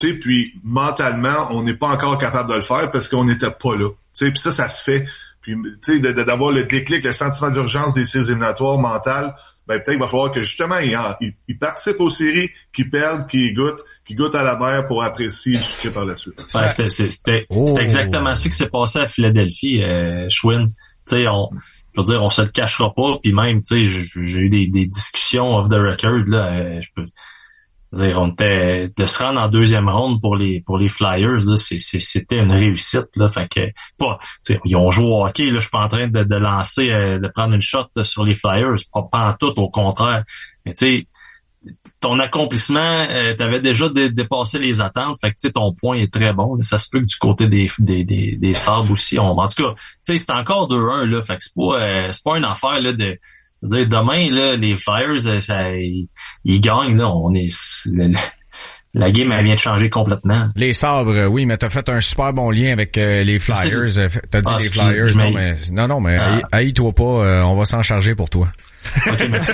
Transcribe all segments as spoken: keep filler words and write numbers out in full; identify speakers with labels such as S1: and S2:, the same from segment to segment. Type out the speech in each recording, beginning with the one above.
S1: puis mentalement, on n'est pas encore capable de le faire parce qu'on n'était pas là. Puis ça, ça se fait. Puis tu sais, de, de, d'avoir le déclic, le sentiment d'urgence des séries éliminatoires mentales, ben peut-être qu'il va falloir que justement, ils il, il participent aux séries, qu'ils perdent, qu'ils goûtent, qu'ils goûtent à la mer pour apprécier le succès par la suite.
S2: Ouais, c'était, c'était, oh. c'était exactement ce qui s'est passé à Philadelphie, euh, Schwinn. Tu sais, on... Je veux dire, on se le cachera pas, puis même, tu sais, j'ai, j'ai eu des, des discussions off the record, là, euh, je peux dire, on était, de se rendre en deuxième ronde pour les, pour les Flyers, là, c'est, c'est, c'était une réussite, là, fait que, pas, tu sais, ils ont joué au hockey, là, je suis pas en train de, de lancer, euh, de prendre une shot là, sur les Flyers, pas, pas en tout, au contraire, mais tu sais, ton accomplissement, euh, t'avais déjà dé- dépassé les attentes, fait que tu sais, ton point est très bon. Là, ça se peut que du côté des des des, des Sabres aussi, on, en tout cas, tu sais, c'est encore deux un là, fait que c'est pas euh, c'est pas une affaire là de, de dire demain là, les Flyers, ça ils, ils gagnent là, on est le, la game elle vient de changer complètement.
S3: Les Sabres, oui, mais t'as fait un super bon lien avec euh, les Flyers. T'as dit
S2: ah,
S3: les Flyers, je, je non mais non non mais ah. haïs-toi pas, euh, on va s'en charger pour toi.
S2: OK, merci.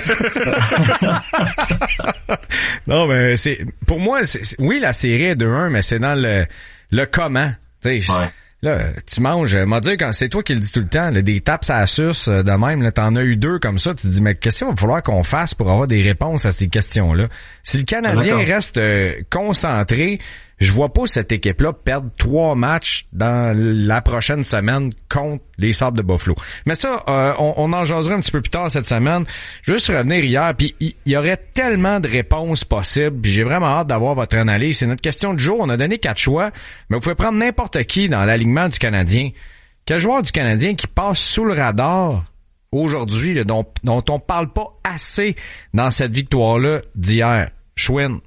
S3: Non, mais c'est pour moi, c'est, oui, la série est deux un, mais c'est dans le le comment. Tu sais,
S2: ouais.
S3: Là, tu manges, m'a dit quand c'est toi qui le dis tout le temps, là, des tapes à la suce de même, là, t'en as eu deux comme ça, tu te dis, mais qu'est-ce qu'il va falloir qu'on fasse pour avoir des réponses à ces questions-là? Si le Canadien
S2: D'accord.
S3: reste euh, concentré, je vois pas cette équipe-là perdre trois matchs dans la prochaine semaine contre les Sabres de Buffalo. Mais ça, euh, on, on en jasera un petit peu plus tard cette semaine. Je veux juste revenir hier, puis il y, y aurait tellement de réponses possibles, puis j'ai vraiment hâte d'avoir votre analyse. C'est notre question du jour. On a donné quatre choix, mais vous pouvez prendre n'importe qui dans l'alignement du Canadien. Quel joueur du Canadien qui passe sous le radar aujourd'hui, là, dont, dont on parle pas assez dans cette victoire-là d'hier? Schwinn.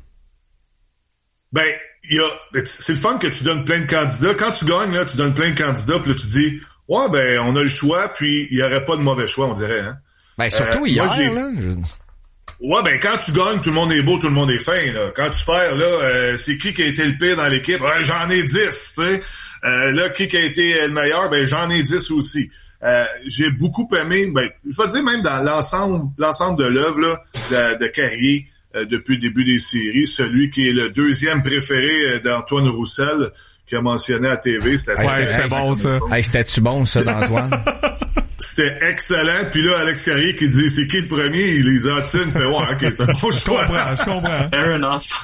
S1: Ben, il y a, c'est le fun que tu donnes plein de candidats. Quand tu gagnes, là, tu donnes plein de candidats, puis là, tu dis, ouais, ben, on a le choix, puis il y aurait pas de mauvais choix, on dirait, hein.
S3: Ben, surtout euh, hier, moi, là. Je...
S1: Ouais, ben, quand tu gagnes, tout le monde est beau, tout le monde est fin, là. Quand tu perds, là, euh, c'est qui qui a été le pire dans l'équipe? Ouais, j'en ai dix, tu sais. Euh, là, qui qui a été le meilleur? Ben, j'en ai dix aussi. Euh, j'ai beaucoup aimé, ben, je vais dire même dans l'ensemble, l'ensemble de l'œuvre, là, de, de Carrier, Euh, depuis le début des séries, celui qui est le deuxième préféré euh, d'Antoine Roussel, qui a mentionné à T V. C'était,
S3: ouais, c'était bon, ça. Hey, c'était-tu bon, ça, d'Antoine?
S1: C'était excellent. Puis là, Alex Carrier qui dit, c'est qui le premier? Les Hudson fait, ouais, ok, c'est un bon choix.
S3: Je comprends, je comprends.
S2: Fair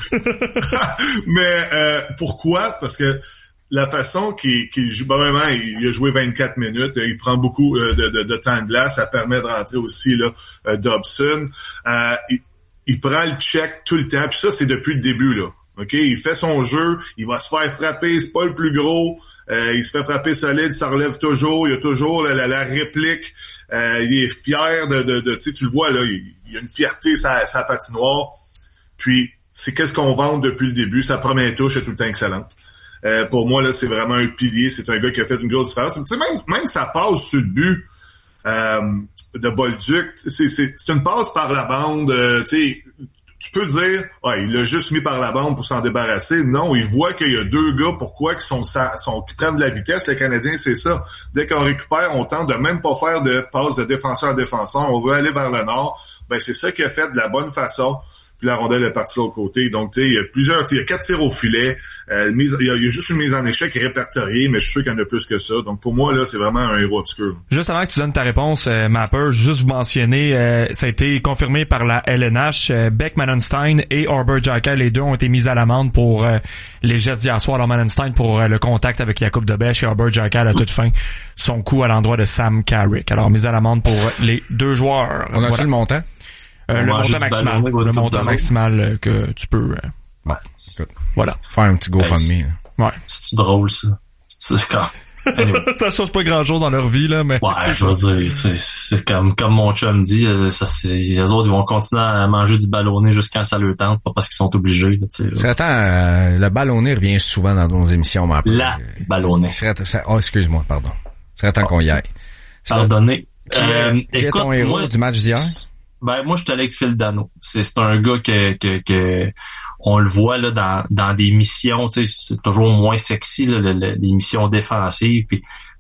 S2: enough.
S1: Mais euh, pourquoi? Parce que la façon qu'il, qu'il joue, ben, vraiment, il, il a joué vingt-quatre minutes, il prend beaucoup euh, de, de, de temps de glace, ça permet de rentrer aussi là euh, Dobson. Euh, il, Il prend le check tout le temps, puis ça, c'est depuis le début, là. OK? Il fait son jeu, il va se faire frapper, c'est pas le plus gros, euh, il se fait frapper solide, ça relève toujours, il y a toujours la, la, la réplique, euh, il est fier de, de, de tu sais, tu le vois, là, il, il a une fierté sa, sa patinoire, puis c'est qu'est-ce qu'on vend depuis le début, sa première touche est tout le temps excellente. Euh, pour moi, là, c'est vraiment un pilier, c'est un gars qui a fait une grosse différence. Tu sais, même, même ça passe sur le but, euh, de Bolduc, c'est, c'est, c'est une passe par la bande, euh, tu sais, tu peux dire, ouais, il l'a juste mis par la bande pour s'en débarrasser. Non, il voit qu'il y a deux gars, pourquoi, qui sont, sont qui prennent de la vitesse. Les Canadiens, c'est ça. Dès qu'on récupère, on tente de même pas faire de passe de défenseur à défenseur. On veut aller vers le nord. Ben, c'est ça qu'il a fait de la bonne façon. Puis la rondelle est partie de l'autre côté. Donc, tu sais, il y a plusieurs, il y a quatre tirs au filet. Euh, mise, il, y a, il y a juste une mise en échec répertoriée, mais je suis sûr qu'il y en a plus que ça. Donc, pour moi, là, c'est vraiment un héros obscur.
S4: Juste avant que tu donnes ta réponse, euh, Mapper, juste vous mentionner, euh, ça a été confirmé par la L N H. Euh, Beck Manenstein et Arbor Xhekaj, les deux ont été mis à l'amende pour euh, les gestes d'hier soir. Alors, Manenstein pour euh, le contact avec Jakub Dobeš et Arbor Xhekaj à toute fin son coup à l'endroit de Sam Carrick. Alors, mis à l'amende pour les deux joueurs.
S3: On a voilà. Le montant?
S4: Euh, le montant maximal, ballon, le montant maximal que tu peux. Euh,
S3: bon, écoute, voilà, faire un petit GoFundMe.
S2: Ouais, c'est drôle ça. C'est quand.
S4: Anyway. Ça change pas grand chose dans leur vie là, mais.
S2: Ouais,
S4: c'est
S2: je veux dire, c'est, c'est comme comme mon chum dit, ça c'est les autres ils vont continuer à manger du ballonné jusqu'à ça leur tente, pas parce qu'ils sont obligés. Tu sais.
S3: C'est attends, euh, le ballonné revient souvent dans nos émissions, mais
S2: la ballonné.
S3: Oh, excuse-moi, pardon. Ce serait temps oh. qu'on y aille.
S2: Pardonnez.
S3: Qui, euh, qui est ton héros moi, du match d'hier?
S2: Ben moi je suis allé avec Phil Dano. C'est c'est un gars que que que on le voit là dans dans des missions, tu sais, c'est toujours moins sexy là, le, le, les missions défensives. Puis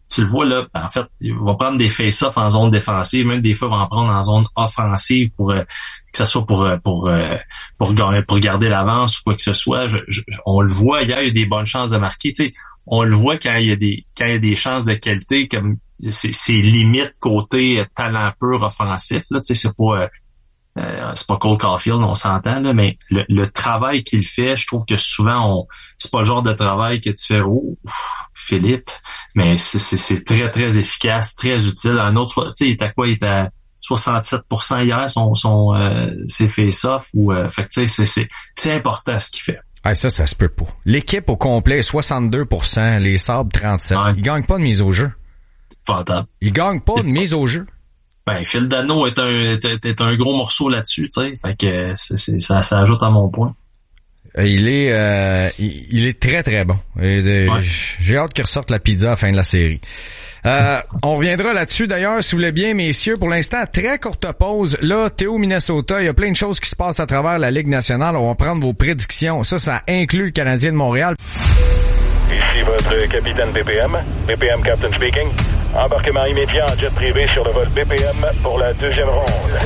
S2: tu le vois là, en fait, il va prendre des face-off en zone défensive, même des fois il va en prendre en zone offensive pour euh, que ce soit pour pour euh, pour pour, pour garder l'avance ou quoi que ce soit. Je, je, on le voit, il y a des bonnes chances de marquer. Tu sais, on le voit quand il y a des quand il y a des chances de qualité, comme c'est, c'est limite côté talent pur offensif. Là, tu sais, c'est pas euh, Euh, c'est pas Cole Caulfield, on s'entend, là, mais le, le travail qu'il fait, je trouve que souvent, on c'est pas le genre de travail que tu fais, oh, Philippe, mais c'est, c'est, c'est très, très efficace, très utile. Un autre, tu sais, il était à quoi? Il était à soixante-sept pour cent hier, son, son, euh, ses face-off, ou, euh, fait que, tu sais, c'est, c'est, c'est important ce qu'il fait.
S3: Ah, ça, ça se peut pas. L'équipe au complet, soixante-deux pour cent, les Sabres, trente-sept. Ouais. Ils gagnent pas de mise au jeu.
S2: Fantastique.
S3: Ils gagnent pas de mise au jeu.
S2: Ben, Phil Dano est un, est, est un gros morceau là-dessus, tu sais. Fait que c'est, c'est, ça, ça ajoute à mon point.
S3: Il est, euh, il, il est très très bon. Et de, ouais. J'ai hâte qu'il ressorte la pizza à la fin de la série. Euh, on reviendra là-dessus d'ailleurs, si vous voulez bien, messieurs. Pour l'instant, très courte pause. Là, Théo, Minnesota, il y a plein de choses qui se passent à travers la Ligue nationale. On va prendre vos prédictions. Ça, ça inclut le Canadien de Montréal.
S5: Ici votre capitaine B P M. B P M Captain speaking. Embarquement immédiat en jet privé sur le vol B P M pour la deuxième ronde.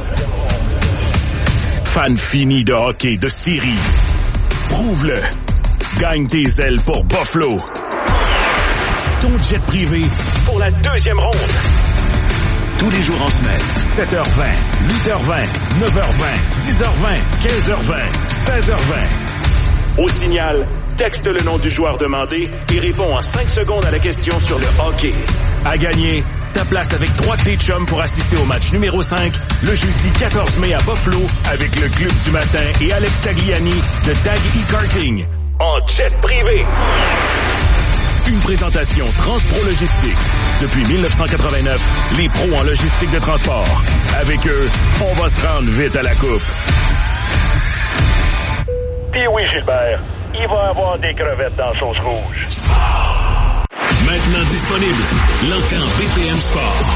S6: Fan fini de hockey de série. Prouve-le. Gagne tes ailes pour Buffalo. Ton jet privé pour la deuxième ronde. Tous les jours en semaine, sept heures vingt, huit heures vingt, neuf heures vingt, dix heures vingt, quinze heures vingt, seize heures vingt. Au signal, texte le nom du joueur demandé et réponds en cinq secondes à la question sur le hockey. À gagner, ta place avec trois de tes chums pour assister au match numéro cinq le jeudi quatorze mai à Buffalo avec le Club du matin et Alex Tagliani de Tag E-Karting en jet privé. Une présentation Transpro Logistique. Depuis dix-neuf cent quatre-vingt-neuf, les pros en logistique de transport. Avec eux, on va se rendre vite à la coupe.
S5: Puis oui, Gilbert, il va avoir des crevettes dans sauce rouge.
S6: Maintenant disponible, l'Encan B P M Sport.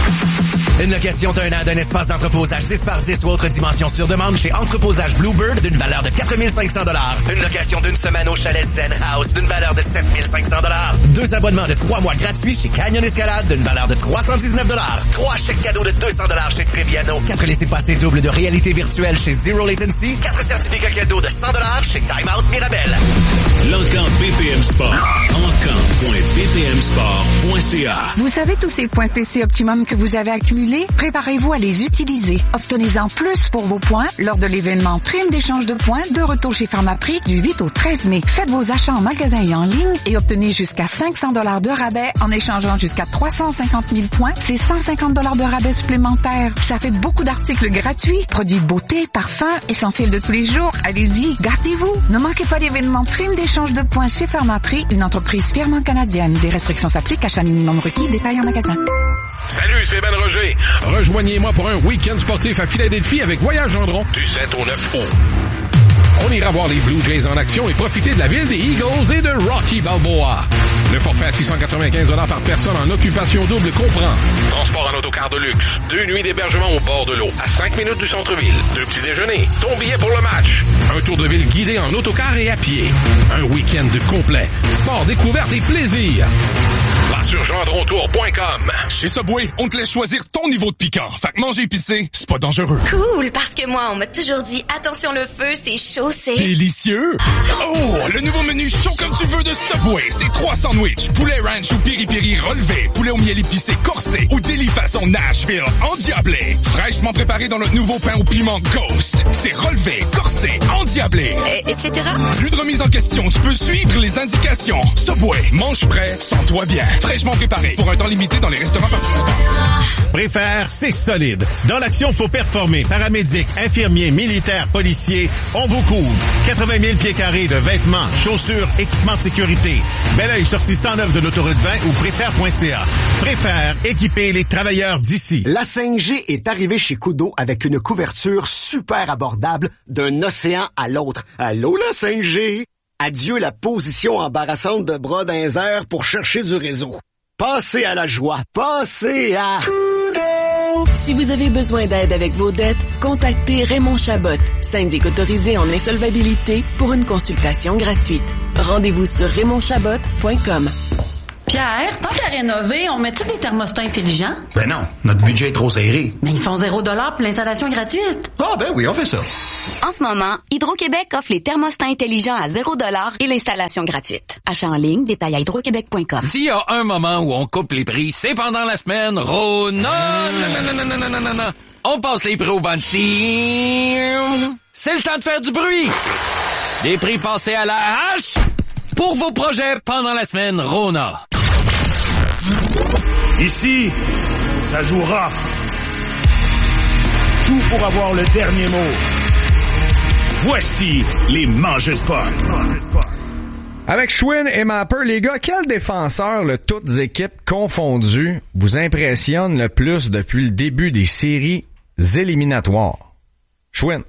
S7: Une location d'un an d'un espace d'entreposage dix par dix ou autre dimension sur demande chez Entreposage Bluebird d'une valeur de quatre mille cinq cents dollars. Une location d'une semaine au chalet Zen House d'une valeur de sept mille cinq cents dollars. Deux abonnements de trois mois gratuits chez Canyon Escalade d'une valeur de trois cent dix-neuf dollars. Trois chèques cadeaux de deux cents dollars chez Triviano. Quatre laissez-passer doubles de réalité virtuelle chez Zero Latency. Quatre certificats cadeaux de cent dollars chez Time Out Mirabel.
S6: L'Encan B P M Sport. encan point b p m sport point c a.
S8: Vous savez tous ces points P C Optimum que vous avez accumulés? Préparez-vous à les utiliser. Obtenez-en plus pour vos points lors de l'événement Prime d'échange de points de retour chez Pharmaprix du huit au treize mai. Faites vos achats en magasin et en ligne et obtenez jusqu'à cinq cents dollars de rabais en échangeant jusqu'à trois cent cinquante mille points. C'est cent cinquante dollars de rabais supplémentaires. Ça fait beaucoup d'articles gratuits, produits de beauté, parfums, essentiels de tous les jours. Allez-y, gâtez-vous. Ne manquez pas l'événement Prime d'échange de points chez Pharmaprix, une entreprise fièrement canadienne. Des restrictions s'appliquent, achat minimum requis, détail en magasin.
S9: Salut, c'est Ben Roger. Rejoignez-moi pour un week-end sportif à Philadelphie avec Voyage Gendron du sept au neuf août. On ira voir les Blue Jays en action et profiter de la ville des Eagles et de Rocky Balboa. Le forfait à six cent quatre-vingt-quinze dollars par personne en occupation double comprend transport en autocar de luxe, deux nuits d'hébergement au bord de l'eau, à cinq minutes du centre-ville, deux petits déjeuners, ton billet pour le match, un tour de ville guidé en autocar et à pied, un week-end complet, sport, découverte et plaisir. Va sur gendron tour point com.
S10: Chez Subway, on te laisse choisir ton niveau de piquant. Fait que manger épicé, c'est pas dangereux.
S11: Cool, parce que moi, on m'a toujours dit, attention le feu, c'est chaud, c'est...
S10: Délicieux! Oh, le nouveau menu chaud comme tu veux de Subway. C'est trois sandwichs, poulet ranch ou piri-piri relevé, poulet au miel épicé corsé ou deli façon Nashville endiablé. Fraîchement préparé dans notre nouveau pain au piment Ghost. C'est relevé, corsé, endiablé.
S11: Et, etc.
S10: Plus de remise en question, tu peux suivre les indications. Subway, mange prêt, sens-toi bien. Fraîchement préparé pour un temps limité dans les restaurants participants.
S12: Préfère, c'est solide. Dans l'action, faut performer. Paramédics, infirmiers, militaires, policiers, on vous couvre. quatre-vingt mille pieds carrés de vêtements, chaussures, équipements de sécurité. Bel oeil sortie cent neuf de l'autoroute vingt ou préfère point c a. Préfère, équiper les travailleurs d'ici.
S13: La cinq G est arrivée chez Koodo avec une couverture super abordable d'un océan à l'autre. Allô la cinq G? Adieu la position embarrassante de bras dans les airs pour chercher du réseau. Passez à la joie. Passez à...
S14: Si vous avez besoin d'aide avec vos dettes, contactez Raymond Chabot, syndic autorisé en insolvabilité, pour une consultation gratuite. Rendez-vous sur raymond chabot point com.
S15: Pierre, tant qu'à rénover, on met-tu des thermostats intelligents?
S16: Ben non, notre budget est trop serré.
S15: Mais ils sont zéro dollar pour l'installation gratuite.
S16: Ah ben oui, on fait ça.
S11: En ce moment, Hydro-Québec offre les thermostats intelligents à zéro dollar et l'installation gratuite. Achat en ligne, détail à hydroquebec point com.
S17: S'il y a un moment où on coupe les prix, c'est pendant la semaine. Ro... Non, non, non, non, non, non, non, non, non. On passe les prix au bandit. C'est le temps de faire du bruit. Des prix passés à la hache pour vos projets pendant la semaine Rona.
S6: Ici, ça joue rough. Tout pour avoir le dernier mot. Voici les Mangeux de Puck.
S3: Avec Schwinn et Mapper, les gars, quel défenseur, le toutes équipes confondues, vous impressionne le plus depuis le début des séries éliminatoires? Schwinn.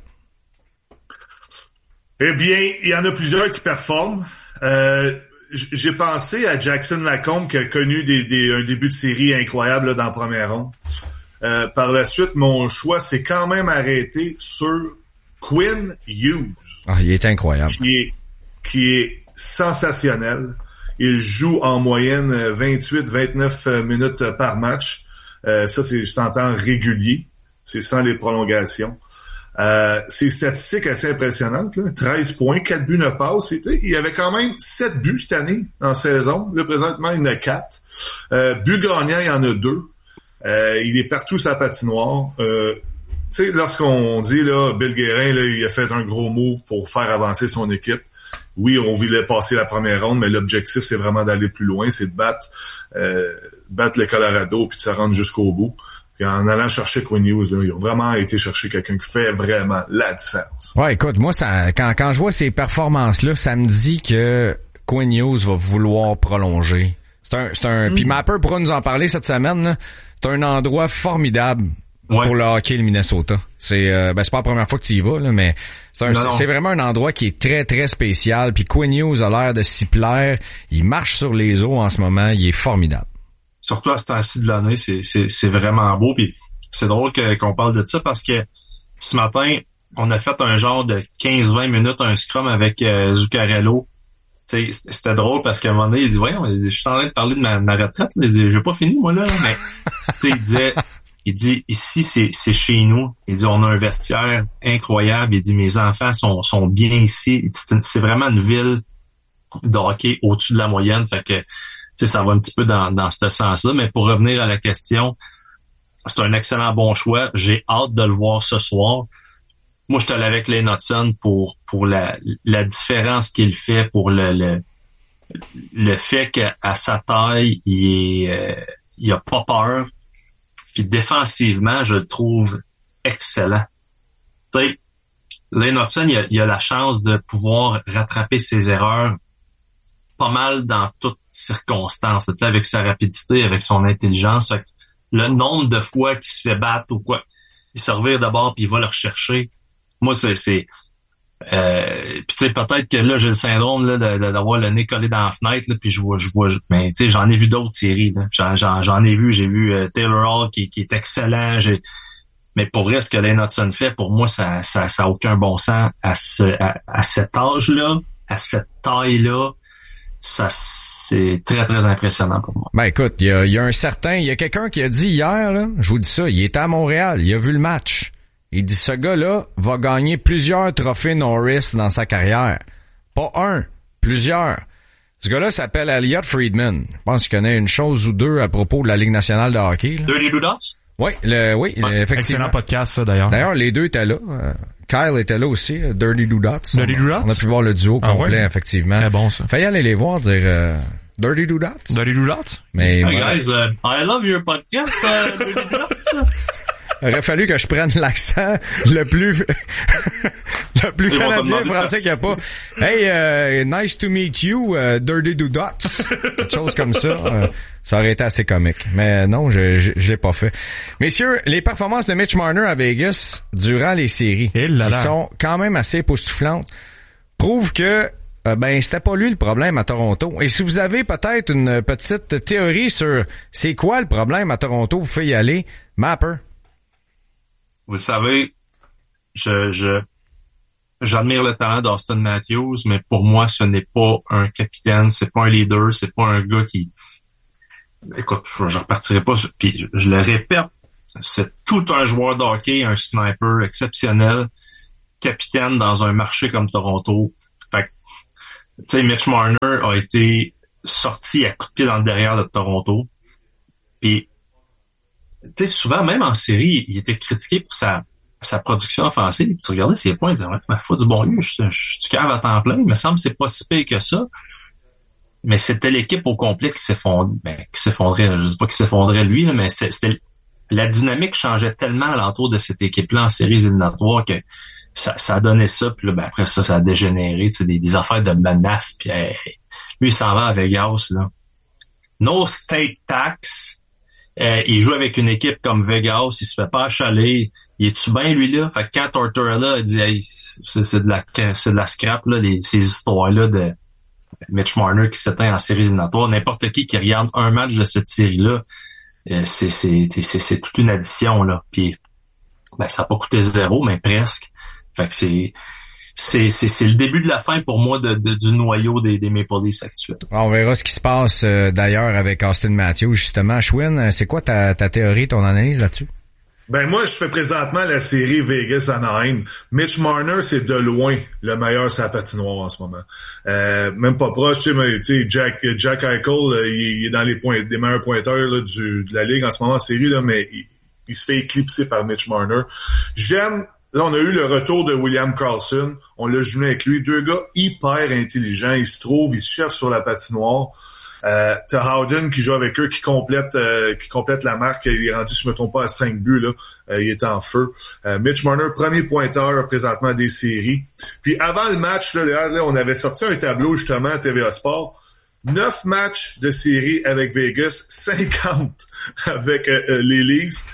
S1: Eh bien, il y en a plusieurs qui performent. Euh, j'ai pensé à Jackson Lacombe qui a connu des, des, un début de série incroyable là, dans la première ronde. Euh, par la suite, mon choix s'est quand même arrêté sur Quinn Hughes.
S3: Ah, il est incroyable.
S1: Qui est, qui est sensationnel. Il joue en moyenne vingt-huit à vingt-neuf minutes par match. Euh, ça, c'est juste en temps régulier. C'est sans les prolongations. Euh, c'est statistique assez impressionnante, là. treize points, quatre buts, neuf passes. C'était, il y avait quand même sept buts cette année en saison. Là, présentement, il y en a quatre. Euh, buts gagnants, il y en a deux. Euh, il est partout sa patinoire. Euh, tu sais, lorsqu'on dit, là, Bill Guérin, là, il a fait un gros move pour faire avancer son équipe. Oui, on voulait passer la première ronde, mais l'objectif, c'est vraiment d'aller plus loin. C'est de battre, euh, battre le Colorado puis de se rendre jusqu'au bout. Puis en allant chercher Quinn Hughes, là, ils ont vraiment été chercher quelqu'un qui fait vraiment la différence.
S3: Ouais, écoute, moi, ça, quand, quand je vois ces performances-là, ça me dit que Quinn Hughes va vouloir prolonger. C'est un, c'est un, mm. Puis Mapper pourra nous en parler cette semaine, là. C'est un endroit formidable ouais. pour le hockey, le Minnesota. C'est, euh, ben, c'est pas la première fois que tu y vas, là, mais c'est, un, c'est vraiment un endroit qui est très, très spécial. Puis Quinn Hughes a l'air de s'y plaire. Il marche sur les eaux en ce moment. Il est formidable.
S2: Surtout à ce temps-ci de l'année, c'est, c'est, c'est vraiment beau. Puis c'est drôle que, qu'on parle de ça parce que ce matin, on a fait un genre de quinze vingt minutes, un scrum avec euh, Zuccarello. T'sais, c'était drôle parce qu'à un moment donné, il dit, voyons, je suis en train de parler de ma, de ma retraite. Là. Il dit, j'ai pas fini, moi, là. Mais il disait, il dit, ici, c'est, c'est chez nous. Il dit, on a un vestiaire incroyable. Il dit, mes enfants sont, sont bien ici. Il dit, c'est, une, c'est vraiment une ville de hockey au-dessus de la moyenne. Fait que, tu sais, ça va un petit peu dans, dans ce sens-là. Mais pour revenir à la question, c'est un excellent bon choix. J'ai hâte de le voir ce soir. Moi, je te l'avais avec Lane Hutson pour pour la la différence qu'il fait, pour le le, le fait qu'à sa taille, il est euh, il a pas peur. Puis défensivement, je le trouve excellent. Tu sais, Lane Hutson, il a, il a la chance de pouvoir rattraper ses erreurs pas mal dans toutes circonstances, tu sais, avec sa rapidité, avec son intelligence. Fait que le nombre de fois qu'il se fait battre ou quoi, il se revire d'abord puis il va le rechercher. Moi, c'est... c'est euh, puis tu sais, peut-être que là, j'ai le syndrome là, de, de, d'avoir le nez collé dans la fenêtre, là, puis je vois... je vois, mais tu sais, j'en ai vu d'autres séries. Là. J'en, j'en, j'en ai vu, j'ai vu euh, Taylor Hall qui, qui est excellent. J'ai, mais pour vrai, ce que Lane Hutson fait, pour moi, ça ça, ça a aucun bon sens à, ce, à, à cet âge-là, à cette taille-là. Ça, c'est très, très impressionnant pour moi.
S3: Ben écoute, il y a, y a un certain... Il y a quelqu'un qui a dit hier, là, je vous dis ça, il était à Montréal, il a vu le match. Il dit, ce gars-là va gagner plusieurs trophées Norris dans sa carrière. Pas un, plusieurs. Ce gars-là s'appelle Elliot Friedman. Je pense qu'il connaît une chose ou deux à propos de la Ligue nationale de hockey. Là.
S2: Dirty Dots?
S3: Oui, le, oui,
S4: ouais,
S3: effectivement.
S4: Excellent podcast, ça, d'ailleurs.
S3: D'ailleurs, les deux étaient là. Euh, Kyle était là aussi, Dirty Dots.
S4: Dirty Dots?
S3: On a pu voir le duo
S4: ah,
S3: complet,
S4: ouais?
S3: effectivement.
S4: Très bon, ça.
S3: Fait y aller les voir, dire euh, Dirty Dots.
S4: Dirty Dots?
S3: Mais,
S2: hey,
S3: voilà.
S2: guys, uh, I love your podcast, uh, Dirty Dots.
S3: Il aurait fallu que je prenne l'accent le plus le plus
S2: Ils
S3: canadien français qu'il n'y a pas. Hey, uh, nice to meet you, uh, Dirty Dots. Quelque chose comme ça. Euh, ça aurait été assez comique. Mais non, je, je, je l'ai pas fait. Messieurs, les performances de Mitch Marner à Vegas durant les séries, qui sont quand même assez époustouflantes, prouvent que euh, ben c'était pas lui le problème à Toronto. Et si vous avez peut-être une petite théorie sur c'est quoi le problème à Toronto, vous faites y aller. Mapper.
S2: Vous savez, je, je, j'admire le talent d'Austin Matthews, mais pour moi, ce n'est pas un capitaine, c'est pas un leader, c'est pas un gars qui, écoute, je, je repartirai pas, puis je le répète, c'est tout un joueur de hockey, un sniper exceptionnel, capitaine dans un marché comme Toronto. Fait que, tu sais, Mitch Marner a été sorti à coups de pied dans le derrière de Toronto. Puis, tu sais, souvent, même en série, il était critiqué pour sa, sa production offensive. Puis tu regardais ses points, il disait, ouais, ma foi du bon lieu, je, je, je cave à temps plein. Il me semble que c'est pas si pire que ça. Mais c'était l'équipe au complet qui s'effondrait, ben, qui s'effondrait, je sais pas qui s'effondrait lui, là, mais c'était, la dynamique changeait tellement alentour de cette équipe-là en séries éliminatoires que ça, ça a donné ça, puis là, ben, après ça, ça a dégénéré, tu sais, des, des affaires de menaces, puis hey, lui, il s'en va à Vegas, là. No state tax. Euh, il joue avec une équipe comme Vegas, il se fait pas achaler. Il est-tu bien, lui, là? Fait que quand Tortorella a dit, hey, c'est, c'est de la, c'est de la scrap, là, les, ces histoires-là de Mitch Marner qui s'éteint en séries éliminatoires, n'importe qui qui regarde un match de cette série-là, euh, c'est, c'est, c'est, c'est toute une addition, là. Puis, ben, ça n'a pas coûté zéro, mais presque. Fait que c'est, c'est, c'est, c'est le début de la fin pour moi de, de du noyau des, des Maple Leafs actuels.
S3: On verra ce qui se passe euh, d'ailleurs avec Austin Matthews, justement. Schwinn, c'est quoi ta, ta théorie, ton analyse là-dessus?
S1: Ben moi, je fais présentement la série Vegas-Anaheim. Mitch Marner, c'est de loin le meilleur sur la patinoire en ce moment. Euh, même pas proche, tu sais, Jack Jack Eichel, il, il est dans les points, des meilleurs pointeurs là, du, de la ligue en ce moment en série, là, mais il, il se fait éclipser par Mitch Marner. J'aime. Là, on a eu le retour de William Karlsson. On l'a jumelé avec lui. Deux gars hyper intelligents. Ils se trouvent, ils se cherchent sur la patinoire. Euh, t'as Howden qui joue avec eux, qui complète euh, qui complète la marque. Il est rendu, si je me trompe pas, à cinq buts. Là. Euh, il est en feu. Euh, Mitch Marner, premier pointeur présentement des séries. Puis avant le match, là, là, on avait sorti un tableau justement à T V A Sport. Neuf matchs de série avec Vegas, cinquante avec euh, les Leafs,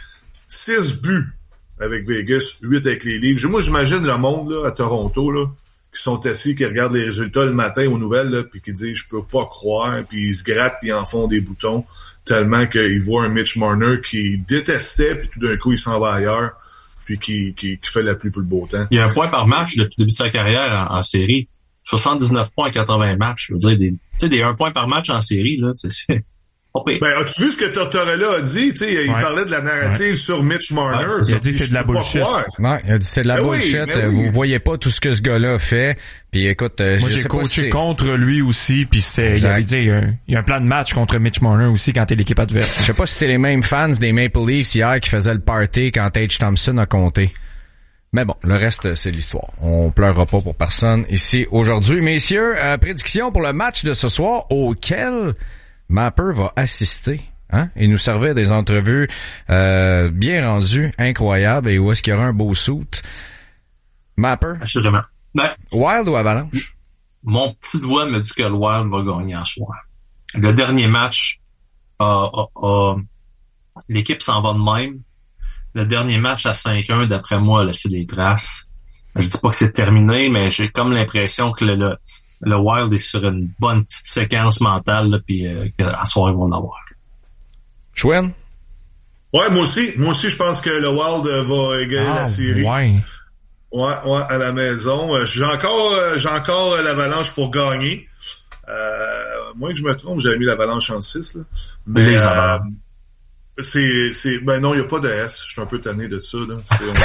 S1: six buts avec Vegas, huit avec les Leafs. Moi, j'imagine le monde là à Toronto là, qui sont assis, qui regardent les résultats le matin aux nouvelles, là, puis qui disent « je peux pas croire », puis ils se grattent, puis ils en font des boutons, tellement qu'ils voient un Mitch Marner qui détestait, puis tout d'un coup, il s'en va ailleurs, puis qui, qui, qui fait la pluie pour le beau temps.
S2: Il y a un point par match depuis le début de sa carrière en, en série. soixante-dix-neuf points à quatre-vingts matchs. Je veux dire, des, tu sais, des un point par match en série, là, c'est... c'est...
S1: Ben, as-tu vu ce que Tortorella a dit? Tu sais, il ouais. parlait de la narrative ouais. sur Mitch Marner.
S4: Ouais. Il a dit que c'est de la bullshit.
S3: Ouais, il a dit c'est de la ben bullshit. Oui, oui. Vous voyez pas tout ce que ce gars-là fait. Puis écoute,
S4: moi
S3: je
S4: j'ai
S3: sais
S4: coaché
S3: pas si
S4: contre lui aussi. Puis c'est, il avait dit, il y, a un, il y a un plan de match contre Mitch Marner aussi quand t'es l'équipe adverse.
S3: Je sais pas si c'est les mêmes fans des Maple Leafs hier qui faisaient le party quand Tage Thompson a compté. Mais bon, le reste, c'est l'histoire. On pleurera pas pour personne ici aujourd'hui. Messieurs, euh, prédiction pour le match de ce soir auquel Mapper va assister. Hein? Il nous servait des entrevues euh, bien rendues, incroyables, et où est-ce qu'il y aura un beau suit. Mapper?
S2: Assurément. Ben,
S3: Wild ou Avalanche?
S2: Mon petit doigt me dit que le Wild va gagner en soir. Le dernier match, euh, euh, euh, l'équipe s'en va de même. Le dernier match à cinq un, d'après moi, là, c'est des traces. Je dis pas que c'est terminé, mais j'ai comme l'impression que le, le, le Wild est sur une bonne petite séquence mentale, là, puis euh, à soir, ils vont l'avoir.
S3: Schwinn?
S1: Ouais, moi aussi. Moi aussi, je pense que le Wild va égaler ah, la série.
S4: Ouais.
S1: Ouais, ouais, à la maison. J'ai encore, j'ai encore l'Avalanche pour gagner. Euh, moins que je me trompe, j'avais mis l'Avalanche en six, là. Mais,
S2: Les
S1: euh, c'est, c'est, ben non, il n'y a pas de S. Je suis un peu tanné de ça, là.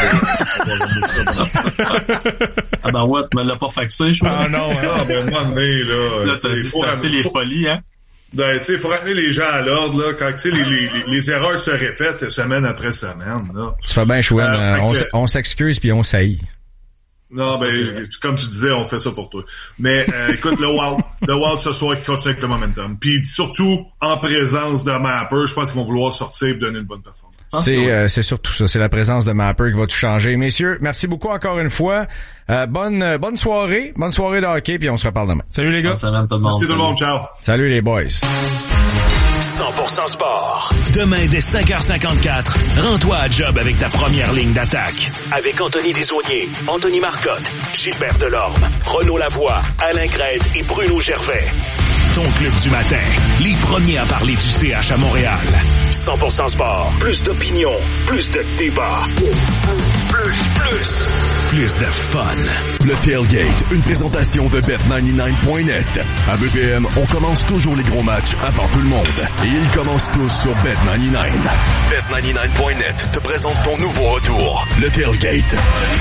S2: Ah ben ouais, tu me l'as pas faxé, je crois.
S4: Ah non, hein.
S1: Ah ben, moi, mais, là.
S2: Là, t'as dit faut c'est les folies, hein.
S1: Ben, tu sais, il faut ramener les gens à l'ordre, là, quand, tu sais, les, les, les erreurs se répètent semaine après semaine, là.
S3: Tu fais bien, Schwinn, euh, on, que... on s'excuse puis on saillit.
S1: Non, ben, je, comme tu disais, on fait ça pour toi. Mais, euh, écoute, le Wild, le Wild ce soir qui continue avec le momentum. Puis, surtout, en présence de Mapper, je pense qu'ils vont vouloir sortir et donner une bonne performance.
S3: C'est, euh, c'est surtout ça, c'est la présence de Mapper qui va tout changer. Messieurs, merci beaucoup encore une fois. Euh, bonne, euh, bonne soirée, bonne soirée de hockey, puis on se reparle demain.
S4: Salut les gars.
S2: Tout le monde.
S1: Merci tout le monde, ciao.
S3: Salut les boys.
S6: cent pour cent sport. Demain dès cinq heures cinquante-quatre, rends-toi à job avec ta première ligne d'attaque. Avec Anthony Desaulniers, Anthony Marcotte, Gilbert Delorme, Renaud Lavoie, Alain Crête et Bruno Gervais. ton club du matin. Les premiers à parler du C H à Montréal. cent pour cent sport. Plus d'opinion. Plus de débat. Plus, plus. Plus de fun.
S18: Le Tailgate, une présentation de bet quatre-vingt-dix-neuf point net. À B P M, on commence toujours les gros matchs avant tout le monde. Et ils commencent tous sur bet quatre-vingt-dix-neuf. bet quatre-vingt-dix-neuf point net te présente ton nouveau retour. Le Tailgate.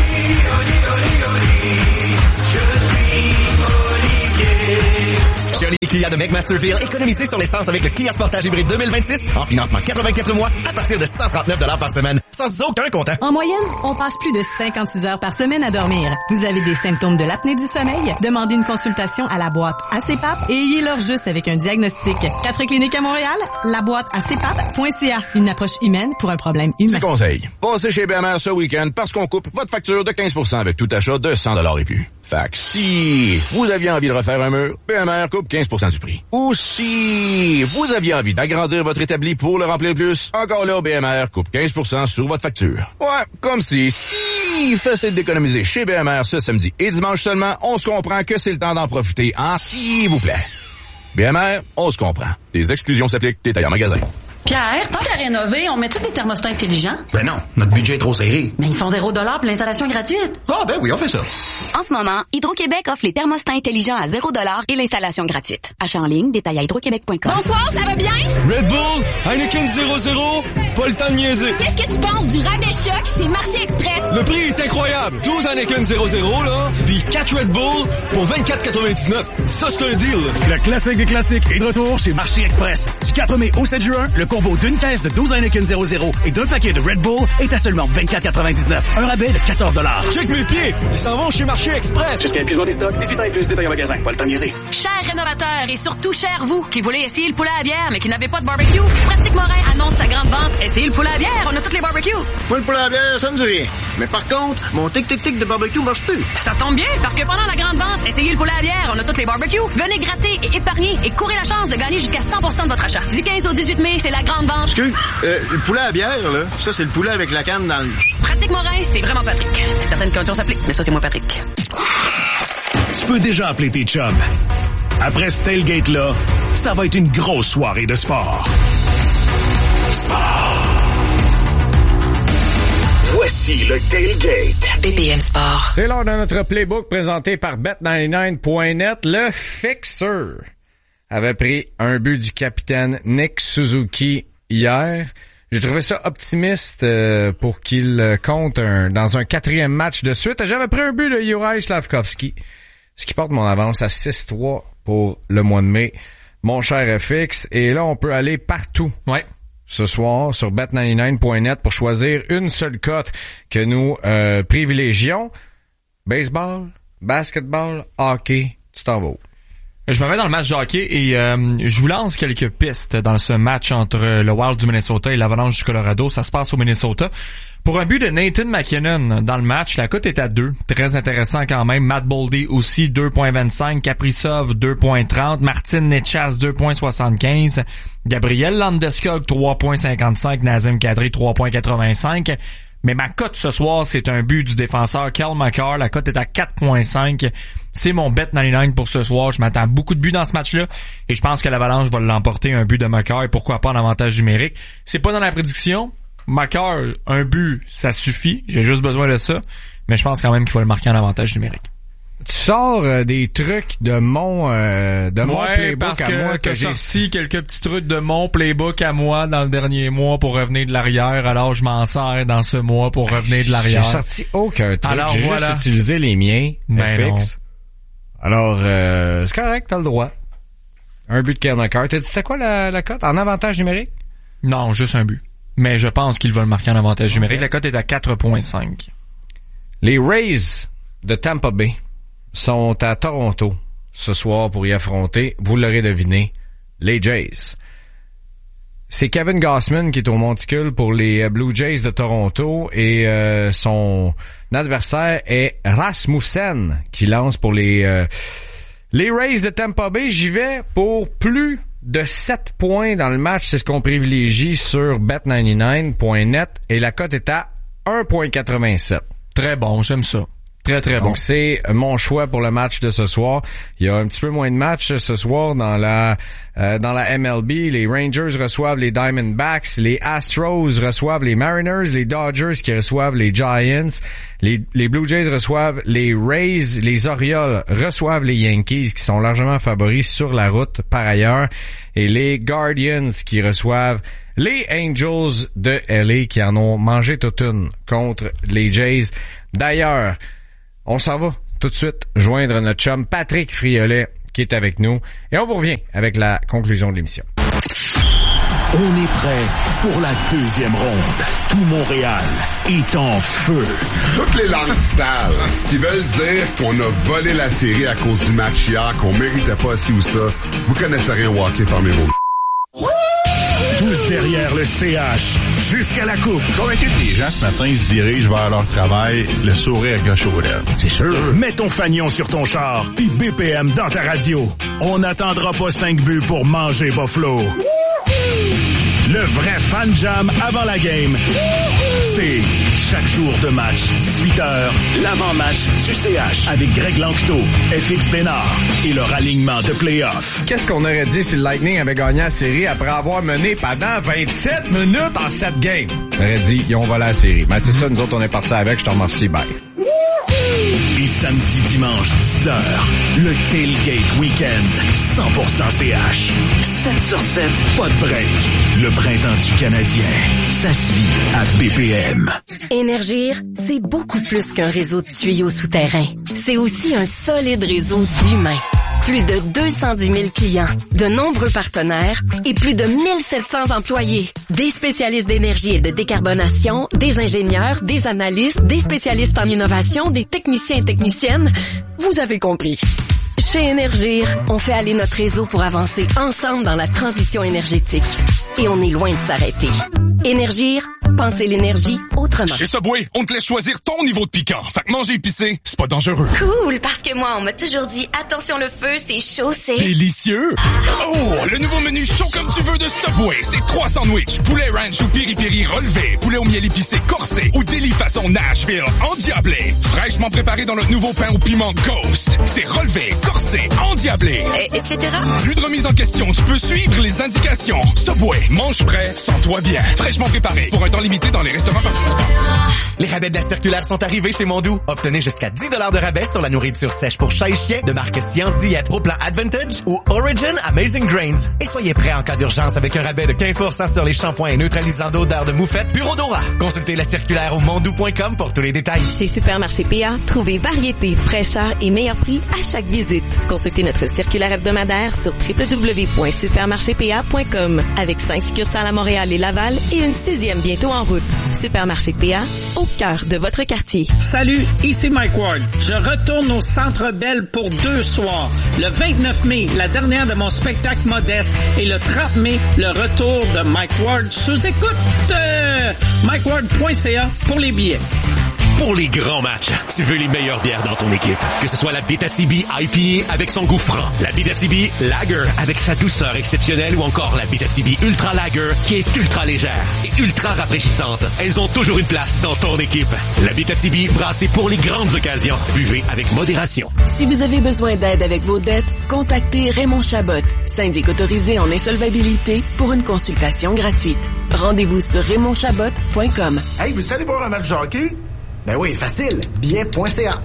S7: Chers les clients de McMasterville, économisez sur l'essence avec le Kia Sportage Hybride deux mille vingt-six en financement quatre-vingt-quatre mois à partir de cent trente-neuf dollars par semaine, sans aucun comptant.
S19: En moyenne, on passe plus de cinquante-six heures par semaine à dormir. Vous avez des symptômes de l'apnée du sommeil? Demandez une consultation à la boîte A C P A P et ayez-leur juste avec un diagnostic. Quatre cliniques à Montréal, la boîte A C P A P point C A. Une approche humaine pour un problème humain.
S20: Petit conseil. Passez chez B M R ce week-end parce qu'on coupe votre facture de quinze pour cent avec tout achat de cent dollars et plus. Fait que si vous aviez envie de refaire un mur, B M R coupe quinze pour cent du prix. Ou si vous aviez envie d'agrandir votre établi pour le remplir plus, encore là, B M R coupe quinze pour cent sur votre facture. Ouais, comme si, si facile d'économiser chez B M R ce samedi et dimanche seulement, on se comprend que c'est le temps d'en profiter, hein, s'il vous plaît. B M R, on se comprend. Les exclusions s'appliquent, détails en magasin.
S15: Pierre, tant qu'à rénover, on met-tu des thermostats intelligents?
S16: Ben non, notre budget est trop serré.
S15: Mais ils sont zéro dollar pour l'installation gratuite.
S16: Ah ben oui, on fait ça.
S11: En ce moment, Hydro-Québec offre les thermostats intelligents à zéro dollar et l'installation gratuite. Achat en ligne, détail à hydroquebec point com.
S21: Bonsoir, ça va bien?
S22: Red Bull, Heineken zéro zéro, pas le temps de niaiser.
S21: Qu'est-ce que tu penses du rabais choc chez Marché Express?
S22: Le prix est incroyable. douze Heineken zéro zéro, là, puis quatre Red Bull pour vingt-quatre quatre-vingt-dix-neuf. Ça, c'est un deal.
S6: Le classique des classiques est de retour chez Marché Express. Du quatre mai au sept juin, le combo d'une caisse de douze Heineken zéro zéro et d'un paquet de Red Bull est à seulement vingt-quatre quatre-vingt-dix-neuf. Un rabais de quatorze dollars.
S22: Check mes pieds! Ils s'en vont chez Marché Express.
S6: Jusqu'à épuisement des stocks, dix-huit ans et plus, détail en magasin. Pas le temps de niaiser.
S23: Chers rénovateurs et surtout chers vous qui voulez essayer le poulet à bière mais qui n'avez pas de barbecue, Pratique Morin annonce sa grande vente. Essayez le poulet à bière, on a toutes les barbecues.
S24: Moi, le poulet à bière, ça me dit rien. Mais par contre, mon tic-tic-tic de barbecue marche plus.
S23: Ça tombe bien parce que pendant la grande vente, essayez le poulet à bière, on a toutes les barbecues. Venez gratter et épargner et courez la chance de gagner jusqu'à cent pour cent de votre achat. Du quinze au dix-huit mai, c'est la grande vente.
S24: Excuse, euh, le poulet à bière, là, ça, c'est le poulet avec la canne dans le...
S23: Pratique Morin, c'est vraiment Patrick. Certaines cantons s'appliquent, mais ça, c'est moi Patrick.
S6: Tu peux déjà appeler tes chums. Après ce tailgate-là, ça va être une grosse soirée de sport. Sport. Voici le tailgate.
S11: B P M Sport.
S3: C'est l'heure de notre playbook présenté par bet quatre-vingt-dix-neuf point net. Le Fixer avait pris un but du capitaine Nick Suzuki hier. J'ai trouvé ça optimiste euh, pour qu'il compte un, dans un quatrième match de suite. J'avais pris un but de Juraj Slafkovský, ce qui porte mon avance à six trois pour le mois de mai. Mon cher F X, et là, on peut aller partout.
S4: Ouais.
S3: Ce soir, sur bet quatre-vingt-dix-neuf point net pour choisir une seule cote que nous euh, privilégions. Baseball, basketball, hockey, tu t'en vas où?
S4: Je me mets dans le match de hockey et euh, je vous lance quelques pistes dans ce match entre le Wild du Minnesota et l'Avalanche du Colorado. Ça se passe au Minnesota. Pour un but de Nathan MacKinnon dans le match, la cote est à deux. Très intéressant quand même. Matt Boldy aussi, deux virgule vingt-cinq. Kaprizov, deux virgule trente. Martin Necas, deux virgule soixante-quinze. Gabriel Landeskog, trois virgule cinquante-cinq. Nazem Kadri, trois virgule quatre-vingt-cinq. Mais ma cote ce soir, c'est un but du défenseur Cale Makar. La cote est à quatre virgule cinq. C'est mon bet quatre-vingt-dix-neuf pour ce soir. Je m'attends à beaucoup de buts dans ce match-là. Et je pense que l'Avalanche va l'emporter, un but de Makar. Et pourquoi pas en avantage numérique. C'est pas dans la prédiction. Makar, un but, ça suffit. J'ai juste besoin de ça. Mais je pense quand même qu'il faut le marquer en avantage numérique.
S3: Tu sors euh, des trucs de mon euh, de mon
S4: ouais,
S3: playbook
S4: parce
S3: à
S4: que
S3: moi que
S4: j'ai
S3: sorti
S4: quelques petits trucs de mon playbook à moi dans le dernier mois pour revenir de l'arrière. Alors je m'en sers dans ce mois pour revenir de l'arrière.
S3: J'ai sorti aucun truc.
S4: Alors,
S3: j'ai
S4: voilà.
S3: juste utilisé les miens.
S4: Ben
S3: F X. Alors euh, c'est correct, t'as le droit. Un but de Cale Makar. T'as dit c'était quoi la, la cote en avantage numérique?
S4: Non, juste un but. Mais je pense qu'il va le marquer en avantage okay. numérique. La cote est à quatre virgule cinq.
S3: Les Rays de Tampa Bay sont à Toronto ce soir pour y affronter, vous l'aurez deviné, les Jays. C'est Kevin Gausman qui est au monticule pour les Blue Jays de Toronto et euh, son adversaire est Rasmussen qui lance pour les euh, les Rays de Tampa Bay. J'y vais pour plus de sept points dans le match, c'est ce qu'on privilégie sur bet quatre-vingt-dix-neuf point net et la cote est à un virgule quatre-vingt-sept.
S4: Très bon, j'aime ça.
S3: Très, très bon. Donc, c'est mon choix pour le match de ce soir. Il y a un petit peu moins de matchs ce soir dans la euh, dans la M L B. Les Rangers reçoivent les Diamondbacks. Les Astros reçoivent les Mariners. Les Dodgers qui reçoivent les Giants. Les, les Blue Jays reçoivent les Rays. Les Orioles reçoivent les Yankees qui sont largement favoris sur la route par ailleurs. Et les Guardians qui reçoivent les Angels de L A qui en ont mangé toute une contre les Jays. D'ailleurs, on s'en va tout de suite joindre notre chum Patrick Friolet qui est avec nous et on vous revient avec la conclusion de l'émission.
S6: On est prêt pour la deuxième ronde. Tout Montréal est en feu.
S5: Toutes les langues sales qui veulent dire qu'on a volé la série à cause du match hier, qu'on méritait pas ci ou ça. Vous connaissez rien au hockey, fermez vos...
S6: Tous derrière le C H, jusqu'à la coupe.
S8: Convaincu que les gens ce matin ils se dirigent vers leur travail, le sourire accroché aux lèvres.
S6: C'est sûr. Mets ton fanion sur ton char, puis B P M dans ta radio. On n'attendra pas cinq buts pour manger Buffalo. Le vrai fan jam avant la game, c'est chaque jour de match, dix-huit heures, l'avant-match du C H avec Greg Lanctot, F X Bénard et leur alignement de play-off.
S3: Qu'est-ce qu'on aurait dit si le Lightning avait gagné la série après avoir mené pendant vingt-sept minutes en sept games? On aurait dit, ils ont volé la série. Mais c'est ça, nous autres, on est partis avec. Je te remercie, bye.
S6: Et samedi, dimanche, dix heures, le Tailgate Weekend, cent pour cent C H. sept sur sept, pas de break. Le printemps du Canadien, ça se vit à B P M.
S9: Énergir, c'est beaucoup plus qu'un réseau de tuyaux souterrains. C'est aussi un solide réseau d'humains. Plus de deux cent dix mille clients, de nombreux partenaires et plus de mille sept cents employés. Des spécialistes d'énergie et de décarbonation, des ingénieurs, des analystes, des spécialistes en innovation, des techniciens et techniciennes. Vous avez compris. Chez Énergir, on fait aller notre réseau pour avancer ensemble dans la transition énergétique. Et on est loin de s'arrêter. Énergir, pensez l'énergie autrement.
S10: Chez Subway, on te laisse choisir ton niveau de piquant. Fait que manger épicé, c'est pas dangereux.
S21: Cool, parce que moi, on m'a toujours dit, attention le feu, c'est chaud, c'est...
S10: Délicieux! Oh, le nouveau menu chaud comme tu veux de Subway, c'est trois sandwichs, poulet ranch ou piri-piri relevé, poulet au miel épicé corsé ou délit façon Nashville endiablé. Fraîchement préparé dans notre nouveau pain au piment Ghost. C'est relevé, corsé, endiablé.
S21: Et, et cetera.
S10: Plus de remise en question, tu peux suivre les indications. Subway, mange prêt, sens-toi bien. Fraîchement préparé, pour un temps limité dans les restaurants participants.
S7: Les rabais de la circulaire sont arrivés chez Mondou. Obtenez jusqu'à dix dollars de rabais sur la nourriture sèche pour chat et chien de marque Science Diète au plan Advantage ou Origin Amazing Grains. Et soyez prêts en cas d'urgence avec un rabais de quinze pour cent sur les shampoings et neutralisants d'odeur de moufette Bureau Dora. Consultez la circulaire au mondou point com pour tous les détails.
S19: Chez Supermarché P A, trouvez variété, fraîcheur et meilleur prix à chaque visite. Consultez notre circulaire hebdomadaire sur w w w point supermarché p a point com avec cinq succursales à Montréal et Laval et une sixième bientôt en route. Supermarché P A, au cœur de votre quartier.
S25: Salut, ici Mike Ward. Je retourne au Centre Bell pour deux soirs. Le vingt-neuf mai, la dernière de mon spectacle modeste, et le trente mai, le retour de Mike Ward sous écoute. Euh, mike ward point c a pour les billets.
S26: Pour les grands matchs, tu veux les meilleures bières dans ton équipe. Que ce soit la Abitibi I P A avec son goût franc, la Abitibi Lager avec sa douceur exceptionnelle ou encore la Abitibi Ultra Lager qui est ultra légère et ultra rafraîchissante. Elles ont toujours une place dans ton équipe. La Abitibi brassée pour les grandes occasions. Buvez avec modération.
S14: Si vous avez besoin d'aide avec vos dettes, contactez Raymond Chabot, syndic autorisé en insolvabilité pour une consultation gratuite. Rendez-vous sur raymond chabot point com.
S27: Hey, veux-tu aller voir un match de hockey? Ben oui, facile. billet point c a.